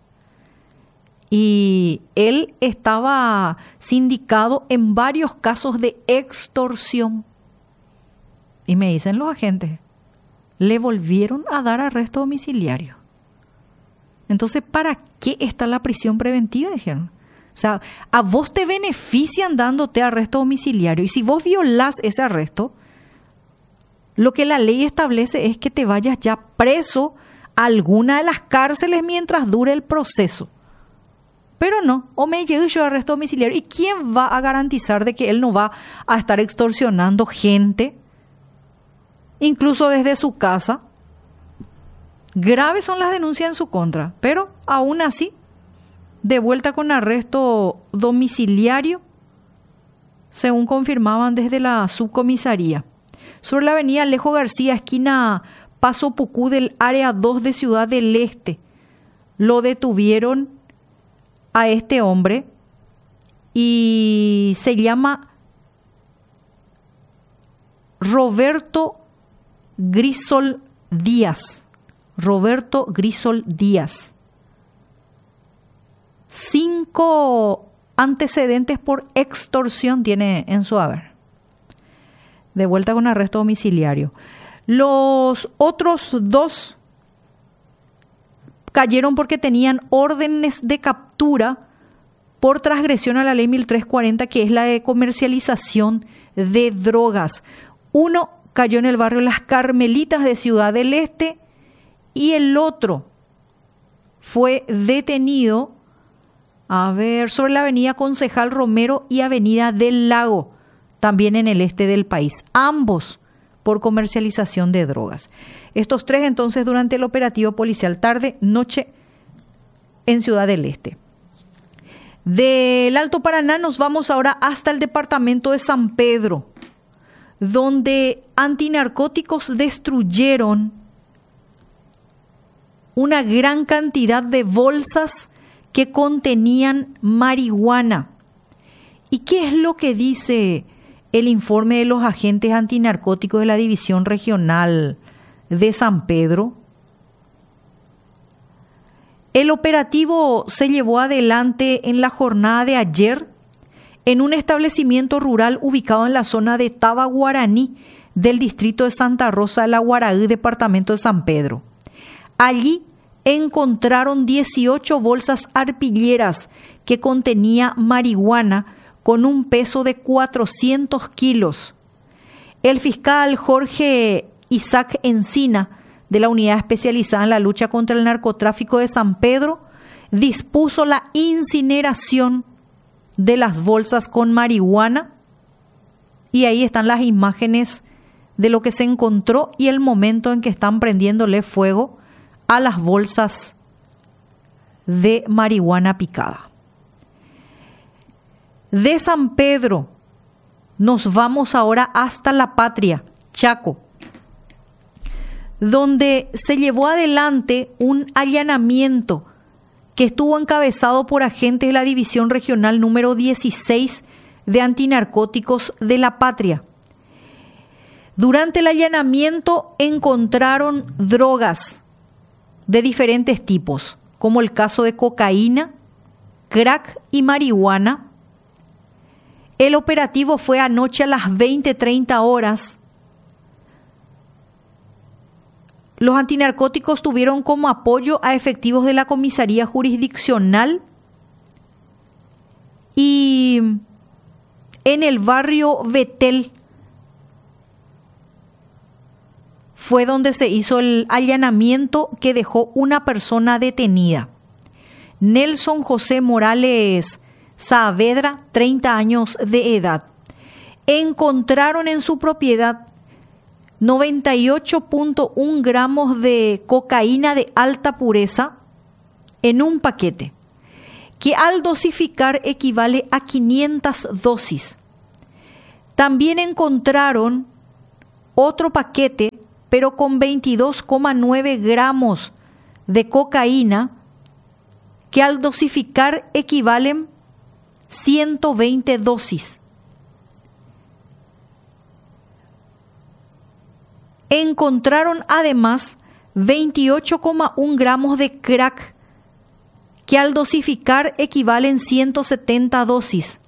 Speaker 1: Y él estaba sindicado en varios casos de extorsión. Y me dicen los agentes, le volvieron a dar arresto domiciliario. Entonces, ¿para qué está la prisión preventiva? Dijeron. O sea, a vos te benefician dándote arresto domiciliario. Y si vos violás ese arresto, lo que la ley establece es que te vayas ya preso a alguna de las cárceles mientras dure el proceso. Pero no, o me llego yo a arresto domiciliario. ¿Y quién va a garantizar de que él no va a estar extorsionando gente, incluso desde su casa? Graves son las denuncias en su contra, pero aún así, de vuelta con arresto domiciliario, según confirmaban desde la subcomisaría. Sobre la avenida Alejo García, esquina Paso Pucú del área dos de Ciudad del Este, lo detuvieron a este hombre y se llama Roberto Grisol Díaz. Roberto Grisol Díaz. Cinco antecedentes por extorsión tiene en su haber. De vuelta con arresto domiciliario. Los otros dos cayeron porque tenían órdenes de captura por transgresión a la ley mil trescientos cuarenta, que es la de comercialización de drogas. Uno cayó en el barrio Las Carmelitas de Ciudad del Este y el otro fue detenido, a ver, sobre la avenida Concejal Romero y avenida del Lago, también en el este del país. Ambos por comercialización de drogas. Estos tres entonces durante el operativo policial tarde, noche en Ciudad del Este. Del Alto Paraná nos vamos ahora hasta el departamento de San Pedro, donde antinarcóticos destruyeron una gran cantidad de bolsas que contenían marihuana. ¿Y qué es lo que dice el informe de los agentes antinarcóticos de la División Regional de San Pedro? El operativo se llevó adelante en la jornada de ayer en un establecimiento rural ubicado en la zona de Taba Guaraní del distrito de Santa Rosa de la Guaraí, departamento de San Pedro. Allí encontraron dieciocho bolsas arpilleras que contenía marihuana con un peso de cuatrocientos kilos. El fiscal Jorge Isaac Encina, de la Unidad Especializada en la Lucha contra el Narcotráfico de San Pedro, dispuso la incineración de las bolsas con marihuana, y ahí están las imágenes de lo que se encontró y el momento en que están prendiéndole fuego a las bolsas de marihuana picada. De San Pedro nos vamos ahora hasta La Patria, Chaco, donde se llevó adelante un allanamiento que estuvo encabezado por agentes de la División Regional número dieciséis de Antinarcóticos de La Patria. Durante el allanamiento encontraron drogas de diferentes tipos, como el caso de cocaína, crack y marihuana. El operativo fue anoche a las veinte treinta horas. Los antinarcóticos tuvieron como apoyo a efectivos de la comisaría jurisdiccional y en el barrio Betel fue donde se hizo el allanamiento que dejó una persona detenida. Nelson José Morales Saavedra, treinta años de edad. Encontraron en su propiedad noventa y ocho punto uno gramos de cocaína de alta pureza en un paquete, que al dosificar equivale a quinientas dosis. También encontraron otro paquete, pero con veintidós coma nueve gramos de cocaína, que al dosificar equivalen ciento veinte dosis. Encontraron además veintiocho coma uno gramos de crack, que al dosificar equivalen ciento setenta dosis.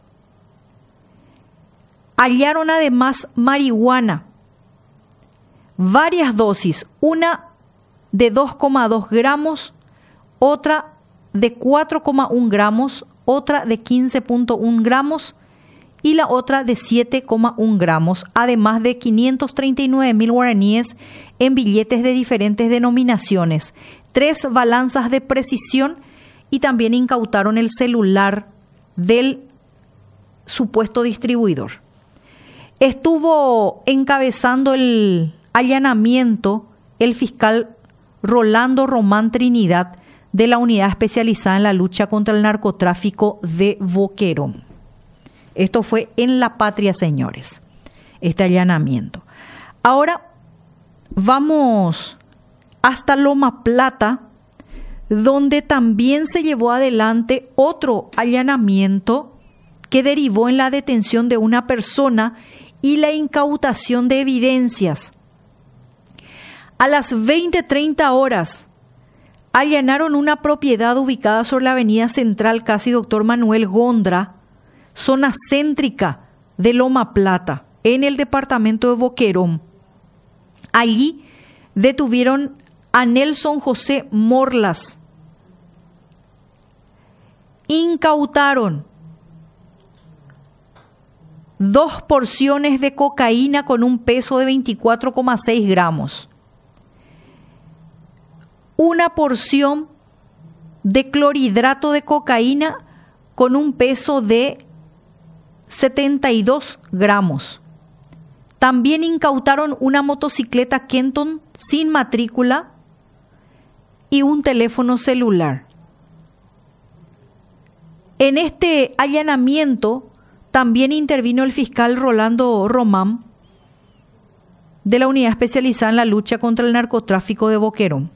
Speaker 1: Hallaron además marihuana, varias dosis, una de dos coma dos gramos, otra de cuatro coma uno gramos, otra de quince coma uno gramos y la otra de siete coma uno gramos, además de quinientos treinta y nueve mil guaraníes en billetes de diferentes denominaciones, tres balanzas de precisión, y también incautaron el celular del supuesto distribuidor. Estuvo encabezando el allanamiento el fiscal Rolando Román Trinidad, de la Unidad Especializada en la Lucha contra el Narcotráfico de Boquerón. Esto fue en La Patria, señores, este allanamiento. Ahora vamos hasta Loma Plata, donde también se llevó adelante otro allanamiento que derivó en la detención de una persona y la incautación de evidencias. A las veinte treinta horas allanaron una propiedad ubicada sobre la avenida Central, casi Doctor Manuel Gondra, zona céntrica de Loma Plata, en el departamento de Boquerón. Allí detuvieron a Nelson José Morlas. Incautaron dos porciones de cocaína con un peso de veinticuatro coma seis gramos. Una porción de clorhidrato de cocaína con un peso de setenta y dos gramos. También incautaron una motocicleta Kenton sin matrícula y un teléfono celular. En este allanamiento también intervino el fiscal Rolando Román, de la Unidad Especializada en la Lucha contra el Narcotráfico de Boquerón.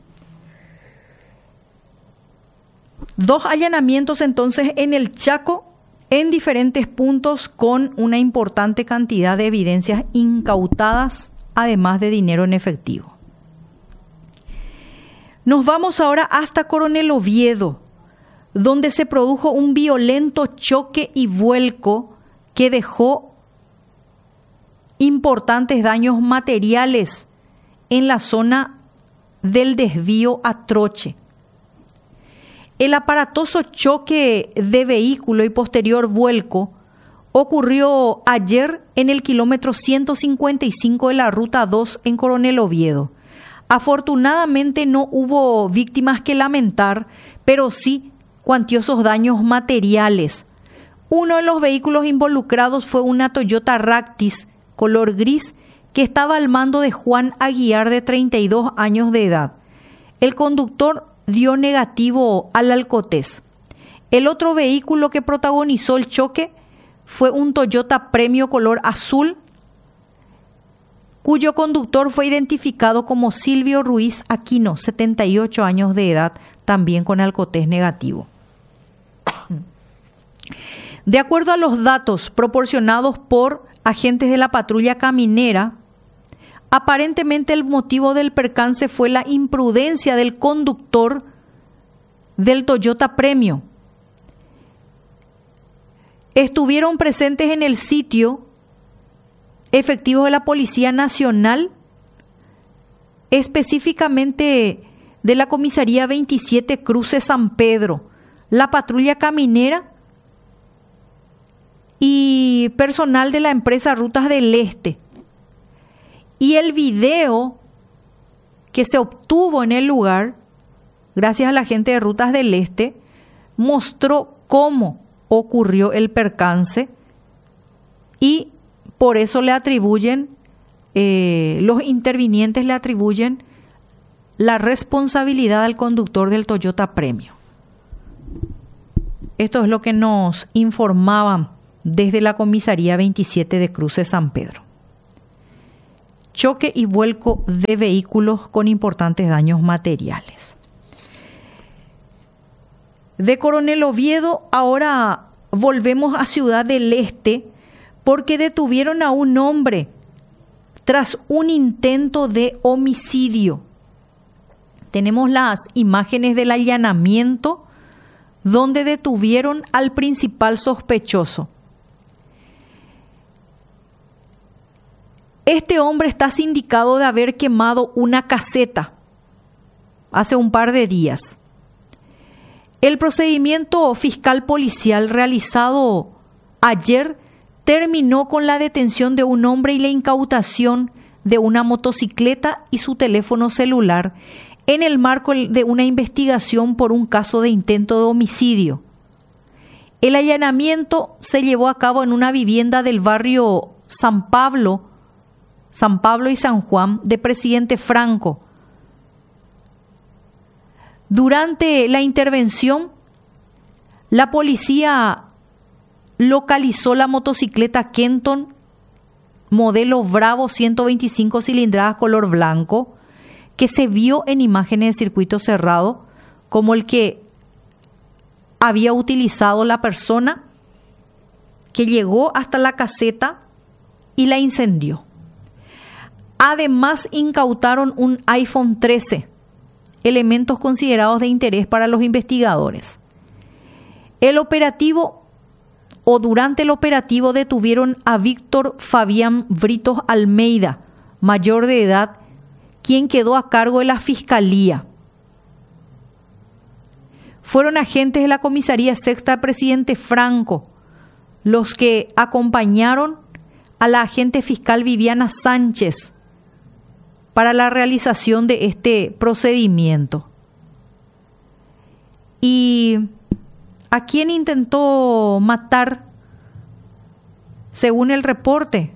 Speaker 1: Dos allanamientos entonces en el Chaco, en diferentes puntos, con una importante cantidad de evidencias incautadas, además de dinero en efectivo. Nos vamos ahora hasta Coronel Oviedo, donde se produjo un violento choque y vuelco que dejó importantes daños materiales en la zona del desvío a Troche. El aparatoso choque de vehículo y posterior vuelco ocurrió ayer en el kilómetro ciento cincuenta y cinco de la Ruta dos en Coronel Oviedo. Afortunadamente no hubo víctimas que lamentar, pero sí cuantiosos daños materiales. Uno de los vehículos involucrados fue una Toyota Ractis color gris que estaba al mando de Juan Aguiar, de treinta y dos años de edad. El conductor dio negativo al alcotés. El otro vehículo que protagonizó el choque fue un Toyota Premio color azul, cuyo conductor fue identificado como Silvio Ruiz Aquino, setenta y ocho años de edad, también con alcotés negativo. De acuerdo a los datos proporcionados por agentes de la patrulla caminera, aparentemente el motivo del percance fue la imprudencia del conductor del Toyota Premio. Estuvieron presentes en el sitio efectivos de la Policía Nacional, específicamente de la Comisaría veintisiete Cruce San Pedro, la patrulla caminera y personal de la empresa Rutas del Este. Y el video que se obtuvo en el lugar, gracias a la gente de Rutas del Este, mostró cómo ocurrió el percance, y por eso le atribuyen, eh, los intervinientes le atribuyen la responsabilidad al conductor del Toyota Premio. Esto es lo que nos informaban desde la comisaría veintisiete de Cruces San Pedro. Choque y vuelco de vehículos con importantes daños materiales. De Coronel Oviedo ahora volvemos a Ciudad del Este porque detuvieron a un hombre tras un intento de homicidio. Tenemos las imágenes del allanamiento donde detuvieron al principal sospechoso. Este hombre está sindicado de haber quemado una caseta hace un par de días. El procedimiento fiscal policial realizado ayer terminó con la detención de un hombre y la incautación de una motocicleta y su teléfono celular en el marco de una investigación por un caso de intento de homicidio. El allanamiento se llevó a cabo en una vivienda del barrio San Pablo, San Pablo y San Juan de Presidente Franco. Durante la intervención, la policía localizó la motocicleta Kenton modelo Bravo ciento veinticinco cilindradas color blanco, que se vio en imágenes de circuito cerrado como el que había utilizado la persona que llegó hasta la caseta y la incendió. Además, incautaron un iPhone trece, elementos considerados de interés para los investigadores. El operativo o durante el operativo detuvieron a Víctor Fabián Britos Almeida, mayor de edad, quien quedó a cargo de la Fiscalía. Fueron agentes de la Comisaría Sexta de Presidente Franco los que acompañaron a la agente fiscal Viviana Sánchez para la realización de este procedimiento. ¿Y a quién intentó matar, según el reporte?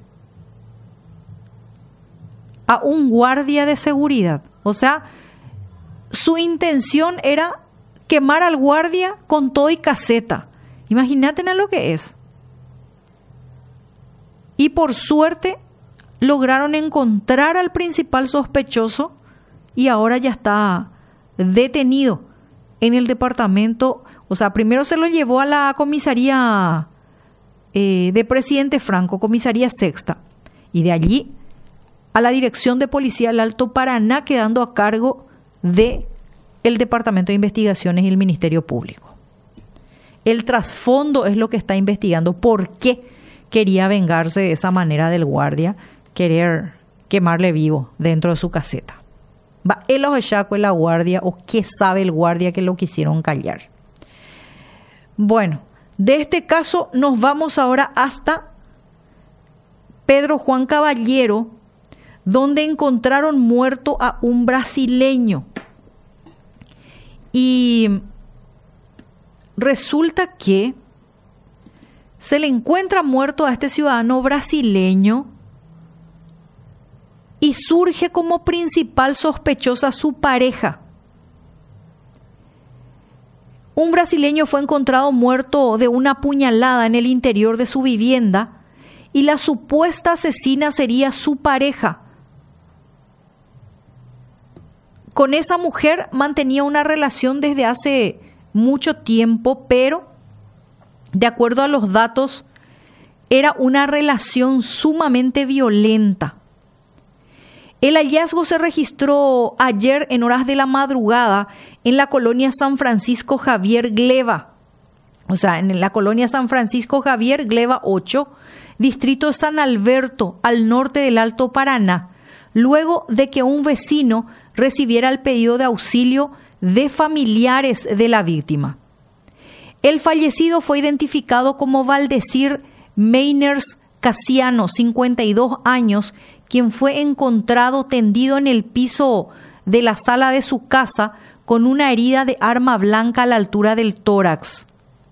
Speaker 1: A un guardia de seguridad. O sea, su intención era quemar al guardia con todo y caseta. Imagínate lo que es. Y por suerte lograron encontrar al principal sospechoso y ahora ya está detenido en el departamento. O sea, primero se lo llevó a la comisaría eh, de Presidente Franco, comisaría Sexta, y de allí a la Dirección de Policía del Alto Paraná, quedando a cargo de el Departamento de Investigaciones y el Ministerio Público. El trasfondo es lo que está investigando. ¿Por qué quería vengarse de esa manera del guardia, querer quemarle vivo dentro de su caseta? ¿Va el ojechaco en la guardia o qué sabe el guardia que lo quisieron callar? Bueno, de este caso nos vamos ahora hasta Pedro Juan Caballero, donde encontraron muerto a un brasileño. Y resulta que se le encuentra muerto a este ciudadano brasileño y surge como principal sospechosa su pareja. Un brasileño fue encontrado muerto de una puñalada en el interior de su vivienda y la supuesta asesina sería su pareja. Con esa mujer mantenía una relación desde hace mucho tiempo, pero de acuerdo a los datos, era una relación sumamente violenta. El hallazgo se registró ayer en horas de la madrugada en la colonia San Francisco Javier Gleva, o sea, en la colonia San Francisco Javier Gleva ocho, distrito de San Alberto, al norte del Alto Paraná, luego de que un vecino recibiera el pedido de auxilio de familiares de la víctima. El fallecido fue identificado como Valdecir Meiners Casiano, cincuenta y dos años, quien fue encontrado tendido en el piso de la sala de su casa con una herida de arma blanca a la altura del tórax.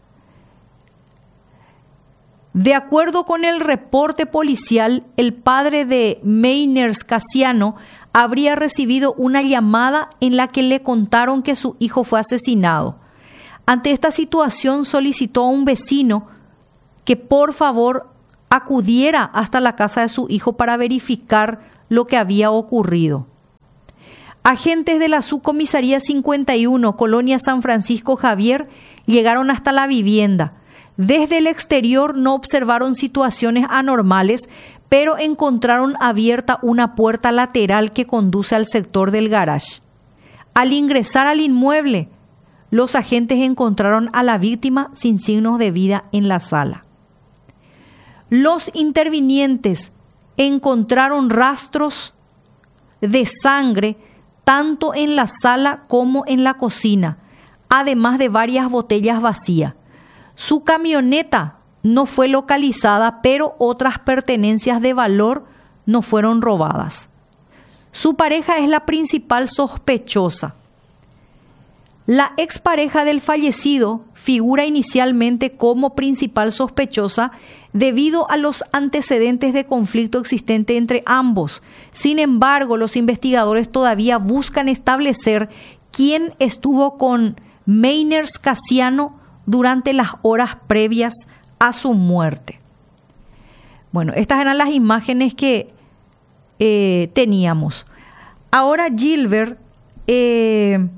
Speaker 1: De acuerdo con el reporte policial, el padre de Meiners Casiano habría recibido una llamada en la que le contaron que su hijo fue asesinado. Ante esta situación solicitó a un vecino que por favor acudiera hasta la casa de su hijo para verificar lo que había ocurrido. Agentes de la Subcomisaría cincuenta y uno, Colonia San Francisco Javier, llegaron hasta la vivienda. Desde el exterior no observaron situaciones anormales, pero encontraron abierta una puerta lateral que conduce al sector del garage. Al ingresar al inmueble, los agentes encontraron a la víctima sin signos de vida en la sala. Los intervinientes encontraron rastros de sangre tanto en la sala como en la cocina, además de varias botellas vacías. Su camioneta no fue localizada, pero otras pertenencias de valor no fueron robadas. Su pareja es la principal sospechosa. La expareja del fallecido figura inicialmente como principal sospechosa debido a los antecedentes de conflicto existente entre ambos. Sin embargo, los investigadores todavía buscan establecer quién estuvo con Meiners Casiano durante las horas previas a su muerte. Bueno, estas eran las imágenes que eh, teníamos. Ahora Gilbert, eh,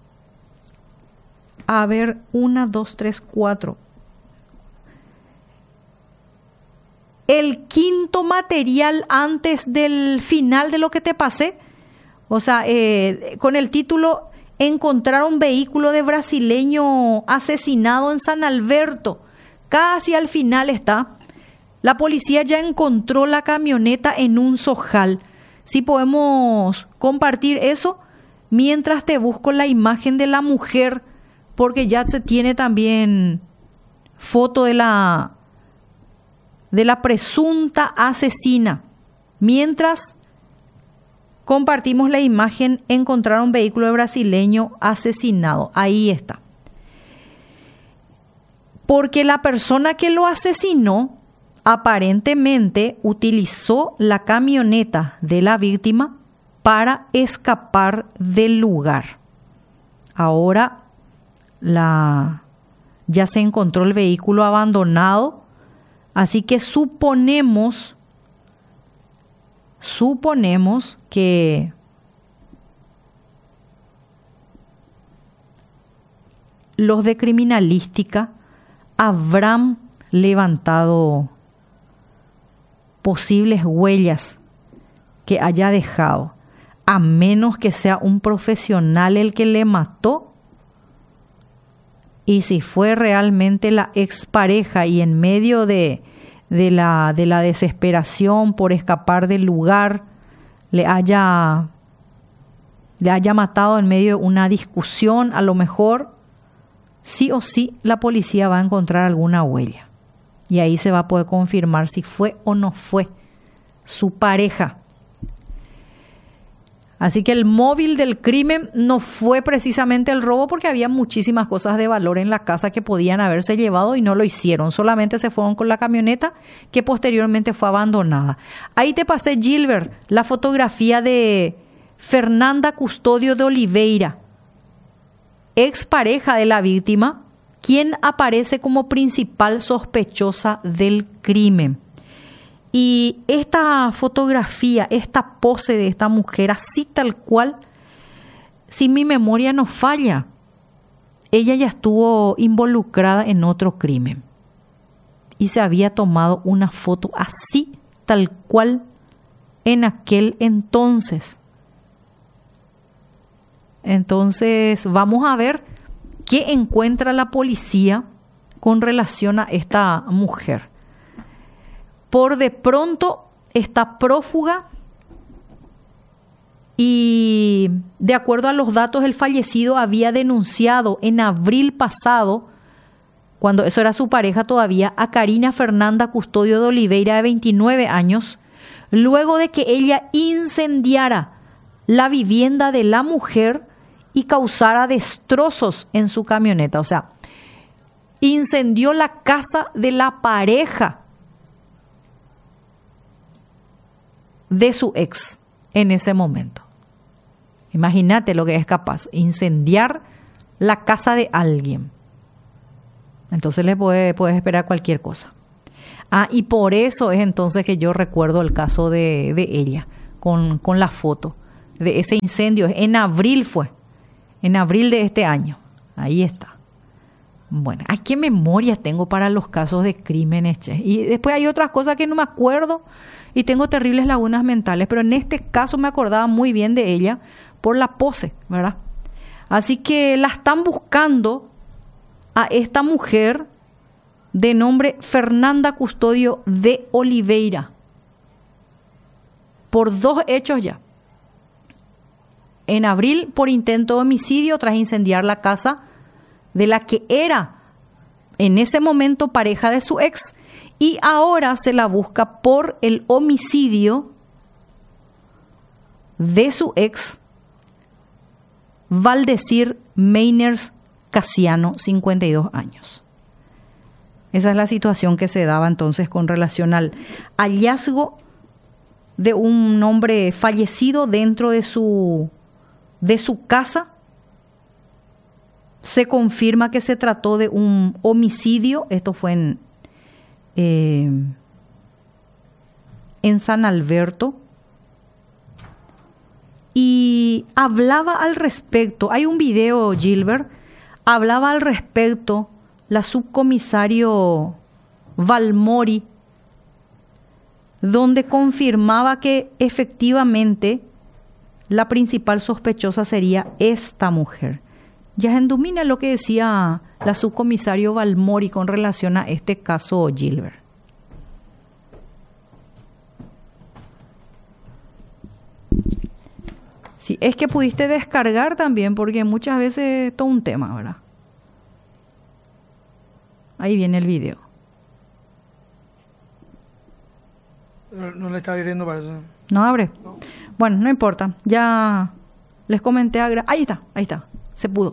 Speaker 1: a ver, una, dos, tres, cuatro. El quinto material antes del final de lo que te pasé, o sea, eh, con el título encontraron vehículo de brasileño asesinado en San Alberto. Casi al final está. La policía ya encontró la camioneta en un zojal. Si podemos compartir eso mientras te busco la imagen de la mujer, porque ya se tiene también foto de la de la presunta asesina. Mientras compartimos la imagen, encontraron un vehículo brasileño asesinado. Ahí está. Porque la persona que lo asesinó aparentemente utilizó la camioneta de la víctima para escapar del lugar. Ahora la, ya se encontró el vehículo abandonado, así que suponemos, suponemos que los de criminalística habrán levantado posibles huellas que haya dejado, a menos que sea un profesional el que le mató. Y si fue realmente la expareja y en medio de, de, la, de la desesperación por escapar del lugar, le haya, le haya matado en medio de una discusión, a lo mejor sí o sí la policía va a encontrar alguna huella. Y ahí se va a poder confirmar si fue o no fue su pareja. Así que el móvil del crimen no fue precisamente el robo, porque había muchísimas cosas de valor en la casa que podían haberse llevado y no lo hicieron. Solamente se fueron con la camioneta que posteriormente fue abandonada. Ahí te pasé, Gilbert, la fotografía de Fernanda Custodio de Oliveira, expareja de la víctima, quien aparece como principal sospechosa del crimen. Y esta fotografía, esta pose de esta mujer, así tal cual, si mi memoria no falla, ella ya estuvo involucrada en otro crimen. Y se había tomado una foto así tal cual en aquel entonces. Entonces, vamos a ver qué encuentra la policía con relación a esta mujer. Por de pronto está prófuga y, de acuerdo a los datos, el fallecido había denunciado en abril pasado, cuando eso era su pareja todavía, a Karina Fernanda Custodio de Oliveira, de veintinueve años, luego de que ella incendiara la vivienda de la mujer y causara destrozos en su camioneta. O sea, incendió la casa de la pareja de su ex en ese momento. Imagínate lo que es capaz, incendiar la casa de alguien. Entonces le puede, puedes esperar cualquier cosa. Ah, y por eso es entonces que yo recuerdo el caso de, de ella, con, con la foto de ese incendio. En abril fue, en abril de este año. Ahí está. Bueno, ay, qué memoria tengo para los casos de crímenes, che. Y después hay otras cosas que no me acuerdo y tengo terribles lagunas mentales, pero en este caso me acordaba muy bien de ella por la pose, ¿verdad? Así que la están buscando a esta mujer de nombre Fernanda Custodio de Oliveira por dos hechos ya. En abril por intento de homicidio tras incendiar la casa de la que era en ese momento pareja de su ex, y ahora se la busca por el homicidio de su ex Valdecir Meiners Casiano, cincuenta y dos años. Esa es la situación que se daba entonces con relación al hallazgo de un hombre fallecido dentro de su, de su casa. Se confirma que se trató de un homicidio. Esto fue en, eh, en San Alberto. Y hablaba al respecto, hay un video, Gilbert, hablaba al respecto la subcomisario Valmori, donde confirmaba que efectivamente la principal sospechosa sería esta mujer. Ya endumina lo que decía la subcomisario Valmori con relación a este caso, Gilbert. Sí, es que pudiste descargar también, porque muchas veces es todo un tema, ¿verdad? Ahí viene el video.
Speaker 2: No, no le está abriendo para eso.
Speaker 1: ¿No abre? No. Bueno, no importa. Ya les comenté a... Gra- ahí está, ahí está. Se pudo.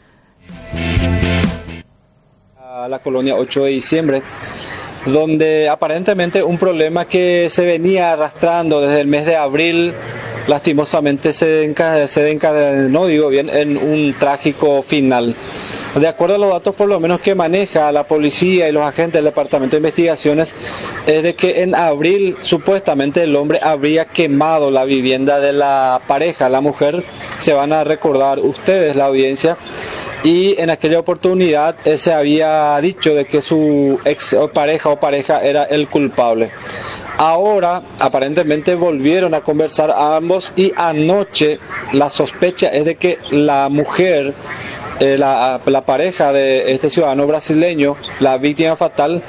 Speaker 11: A la colonia ocho de diciembre, donde aparentemente un problema que se venía arrastrando desde el mes de abril, lastimosamente se encadenó, se encadenó, digo bien, en un trágico final. De acuerdo a los datos por lo menos que maneja la policía y los agentes del Departamento de Investigaciones, es de que en abril supuestamente el hombre habría quemado la vivienda de la pareja, la mujer. Se van a recordar ustedes, la audiencia, y en aquella oportunidad se había dicho de que su ex pareja o pareja era el culpable. Ahora aparentemente volvieron a conversar a ambos y anoche la sospecha es de que la mujer, eh, la, la pareja de este ciudadano brasileño, la víctima fatal,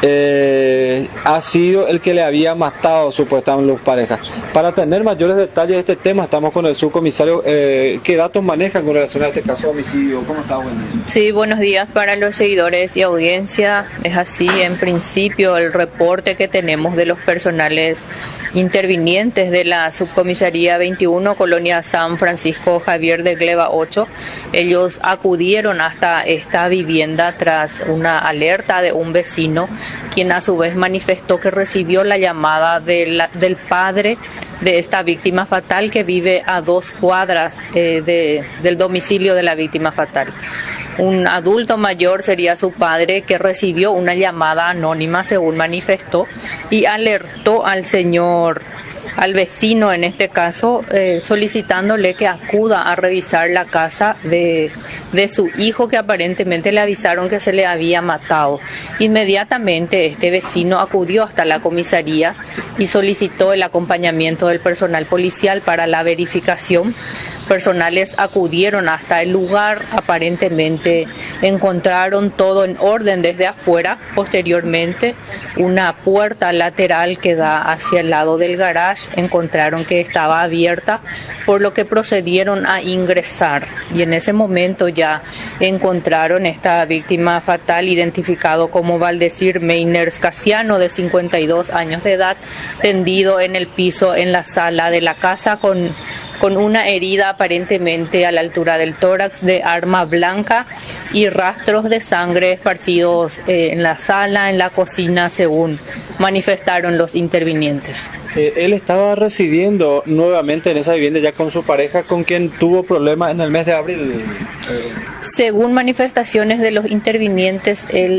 Speaker 11: eh, ha sido el que le había matado supuestamente a las parejas. Para tener mayores detalles de este tema estamos con el subcomisario. Eh, ¿Qué datos manejan con relación a este caso de homicidio? ¿Cómo está? Bueno.
Speaker 12: Sí, buenos días para los seguidores y audiencia. Es así, en principio, el reporte que tenemos de los personales intervinientes de la subcomisaría veintiuno, colonia San Francisco Javier de Gleba ocho. Ellos acudieron hasta esta vivienda tras una alerta de un vecino, quien a su vez manifestó que recibió la llamada de la, del padre de esta víctima fatal, que vive a dos cuadras eh, de, del domicilio de la víctima fatal. Un adulto mayor sería su padre, que recibió una llamada anónima, según manifestó, y alertó al señor, al vecino en este caso, eh, solicitándole que acuda a revisar la casa de, de su hijo, que aparentemente le avisaron que se le había matado. Inmediatamente este vecino acudió hasta la comisaría y solicitó el acompañamiento del personal policial para la verificación. Personales acudieron hasta el lugar, aparentemente encontraron todo en orden desde afuera. Posteriormente, una puerta lateral que da hacia el lado del garage encontraron que estaba abierta, por lo que procedieron a ingresar, y en ese momento ya encontraron esta víctima fatal, identificado como Valdecir Meiners Casiano, de cincuenta y dos años de edad, tendido en el piso en la sala de la casa con con una herida aparentemente a la altura del tórax de arma blanca y rastros de sangre esparcidos eh, en la sala, en la cocina, según manifestaron los intervinientes.
Speaker 11: Eh, él estaba residiendo nuevamente en esa vivienda ya con su pareja, con quien tuvo problemas en el mes de abril.
Speaker 12: Según manifestaciones de los intervinientes, él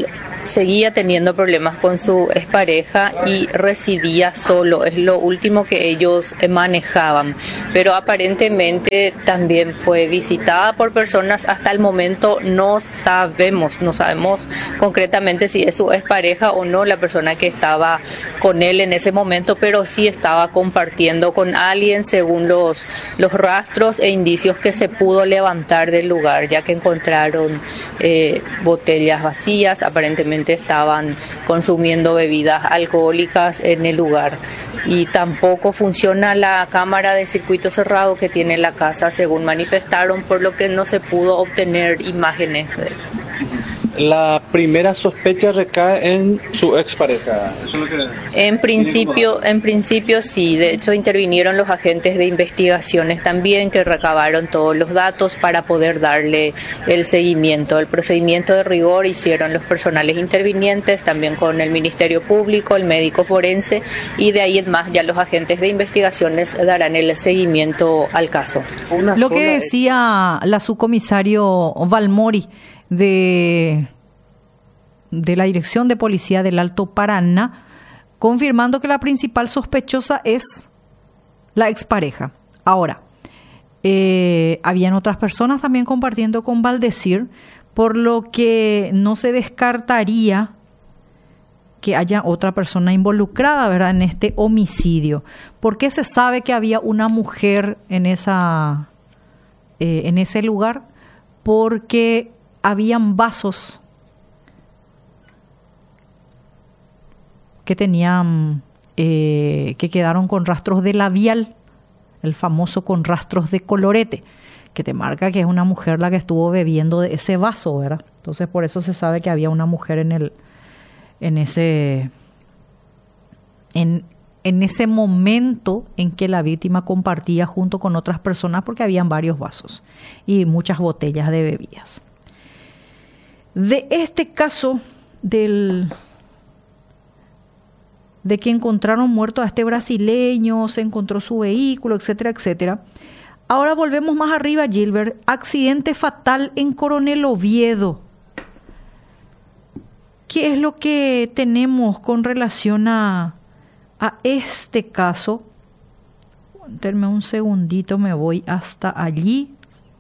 Speaker 12: seguía teniendo problemas con su expareja y residía solo, es lo último que ellos manejaban, pero aparentemente también fue visitada por personas. Hasta el momento no sabemos, no sabemos concretamente si es su expareja o no la persona que estaba con él en ese momento, pero sí estaba compartiendo con alguien según los, los rastros e indicios que se pudo levantar del lugar, ya que encontraron eh, botellas vacías, aparentemente estaban consumiendo bebidas alcohólicas en el lugar. Y tampoco funciona la cámara de circuito cerrado que tiene la casa, según manifestaron, por lo que no se pudo obtener imágenes.
Speaker 11: La primera sospecha recae en su expareja. ¿Eso es lo que
Speaker 12: en principio, en principio sí. De hecho, intervinieron los agentes de investigaciones también, que recabaron todos los datos para poder darle el seguimiento. El procedimiento de rigor hicieron los personales intervinientes, también con el Ministerio Público, el médico forense, y de ahí en más ya los agentes de investigaciones darán el seguimiento al caso.
Speaker 1: Lo que decía la subcomisario Valmori de, de la Dirección de Policía del Alto Paraná, confirmando que la principal sospechosa es la expareja. Ahora, eh, habían otras personas también compartiendo con Valdecir, por lo que no se descartaría que haya otra persona involucrada, ¿verdad?, en este homicidio. ¿Por qué se sabe que había una mujer en esa eh, en ese lugar? Porque habían vasos que tenían, eh, que quedaron con rastros de labial, el famoso con rastros de colorete, que te marca que es una mujer la que estuvo bebiendo de ese vaso, ¿verdad? Entonces por eso se sabe que había una mujer en el, en ese, en, en ese momento en que la víctima compartía junto con otras personas, porque habían varios vasos y muchas botellas de bebidas. De este caso del de que encontraron muerto a este brasileño, se encontró su vehículo, etcétera, etcétera. Ahora volvemos más arriba, Gilbert. Accidente fatal en Coronel Oviedo. ¿Qué es lo que tenemos con relación a, a este caso? Denme un segundito, me voy hasta allí.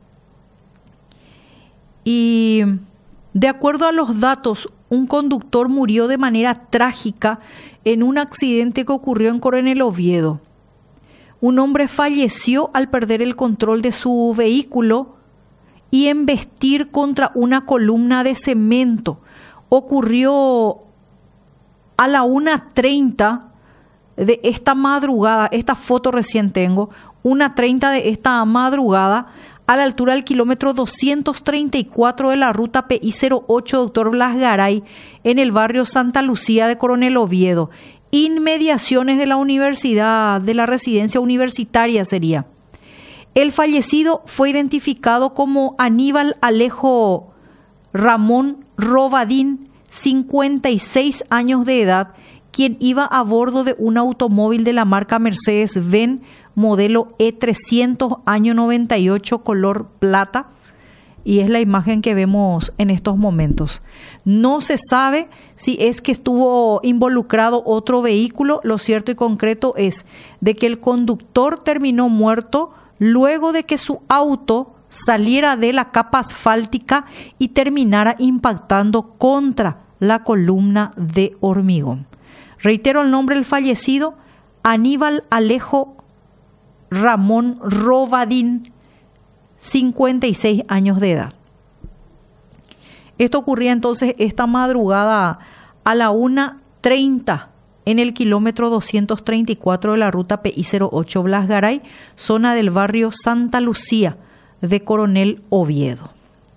Speaker 1: Y de acuerdo a los datos, un conductor murió de manera trágica en un accidente que ocurrió en Coronel Oviedo. Un hombre falleció al perder el control de su vehículo y embestir contra una columna de cemento. Ocurrió a la una treinta de esta madrugada. Esta foto recién tengo. una treinta de esta madrugada, a la altura del kilómetro doscientos treinta y cuatro de la ruta P I cero ocho Doctor Blas Garay, en el barrio Santa Lucía de Coronel Oviedo, inmediaciones de la universidad, de la residencia universitaria sería. El fallecido fue identificado como Aníbal Alejo Ramón Robadín, cincuenta y seis años de edad, quien iba a bordo de un automóvil de la marca Mercedes-Benz modelo E trescientos, año noventa y ocho, color plata, y es la imagen que vemos en estos momentos. No se sabe si es que estuvo involucrado otro vehículo. Lo cierto y concreto es de que el conductor terminó muerto luego de que su auto saliera de la capa asfáltica y terminara impactando contra la columna de hormigón. Reitero el nombre del fallecido: Aníbal Alejo Ramón Robadín, cincuenta y seis años de edad. Esto ocurría entonces esta madrugada a la una treinta en el kilómetro doscientos treinta y cuatro de la ruta P I cero ocho Blas Garay, zona del barrio Santa Lucía de Coronel Oviedo.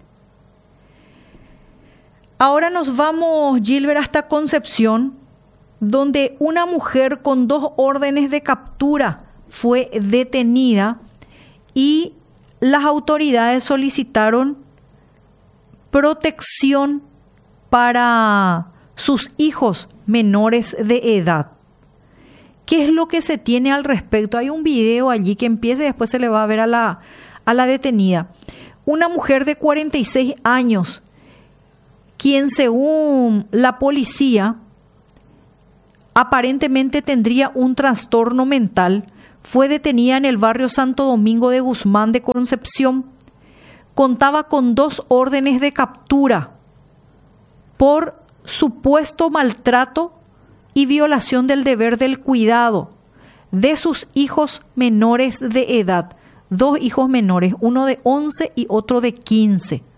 Speaker 1: Ahora nos vamos, Gilbert, hasta Concepción, donde una mujer con dos órdenes de captura fue detenida y las autoridades solicitaron protección para sus hijos menores de edad. ¿Qué es lo que se tiene al respecto? Hay un video allí que empieza y después se le va a ver a la, a la detenida. Una mujer de cuarenta y seis años quien según la policía aparentemente tendría un trastorno mental, fue detenida en el barrio Santo Domingo de Guzmán de Concepción. Contaba con dos órdenes de captura por supuesto maltrato y violación del deber del cuidado de sus hijos menores de edad. Dos hijos menores, uno de once y otro de quince.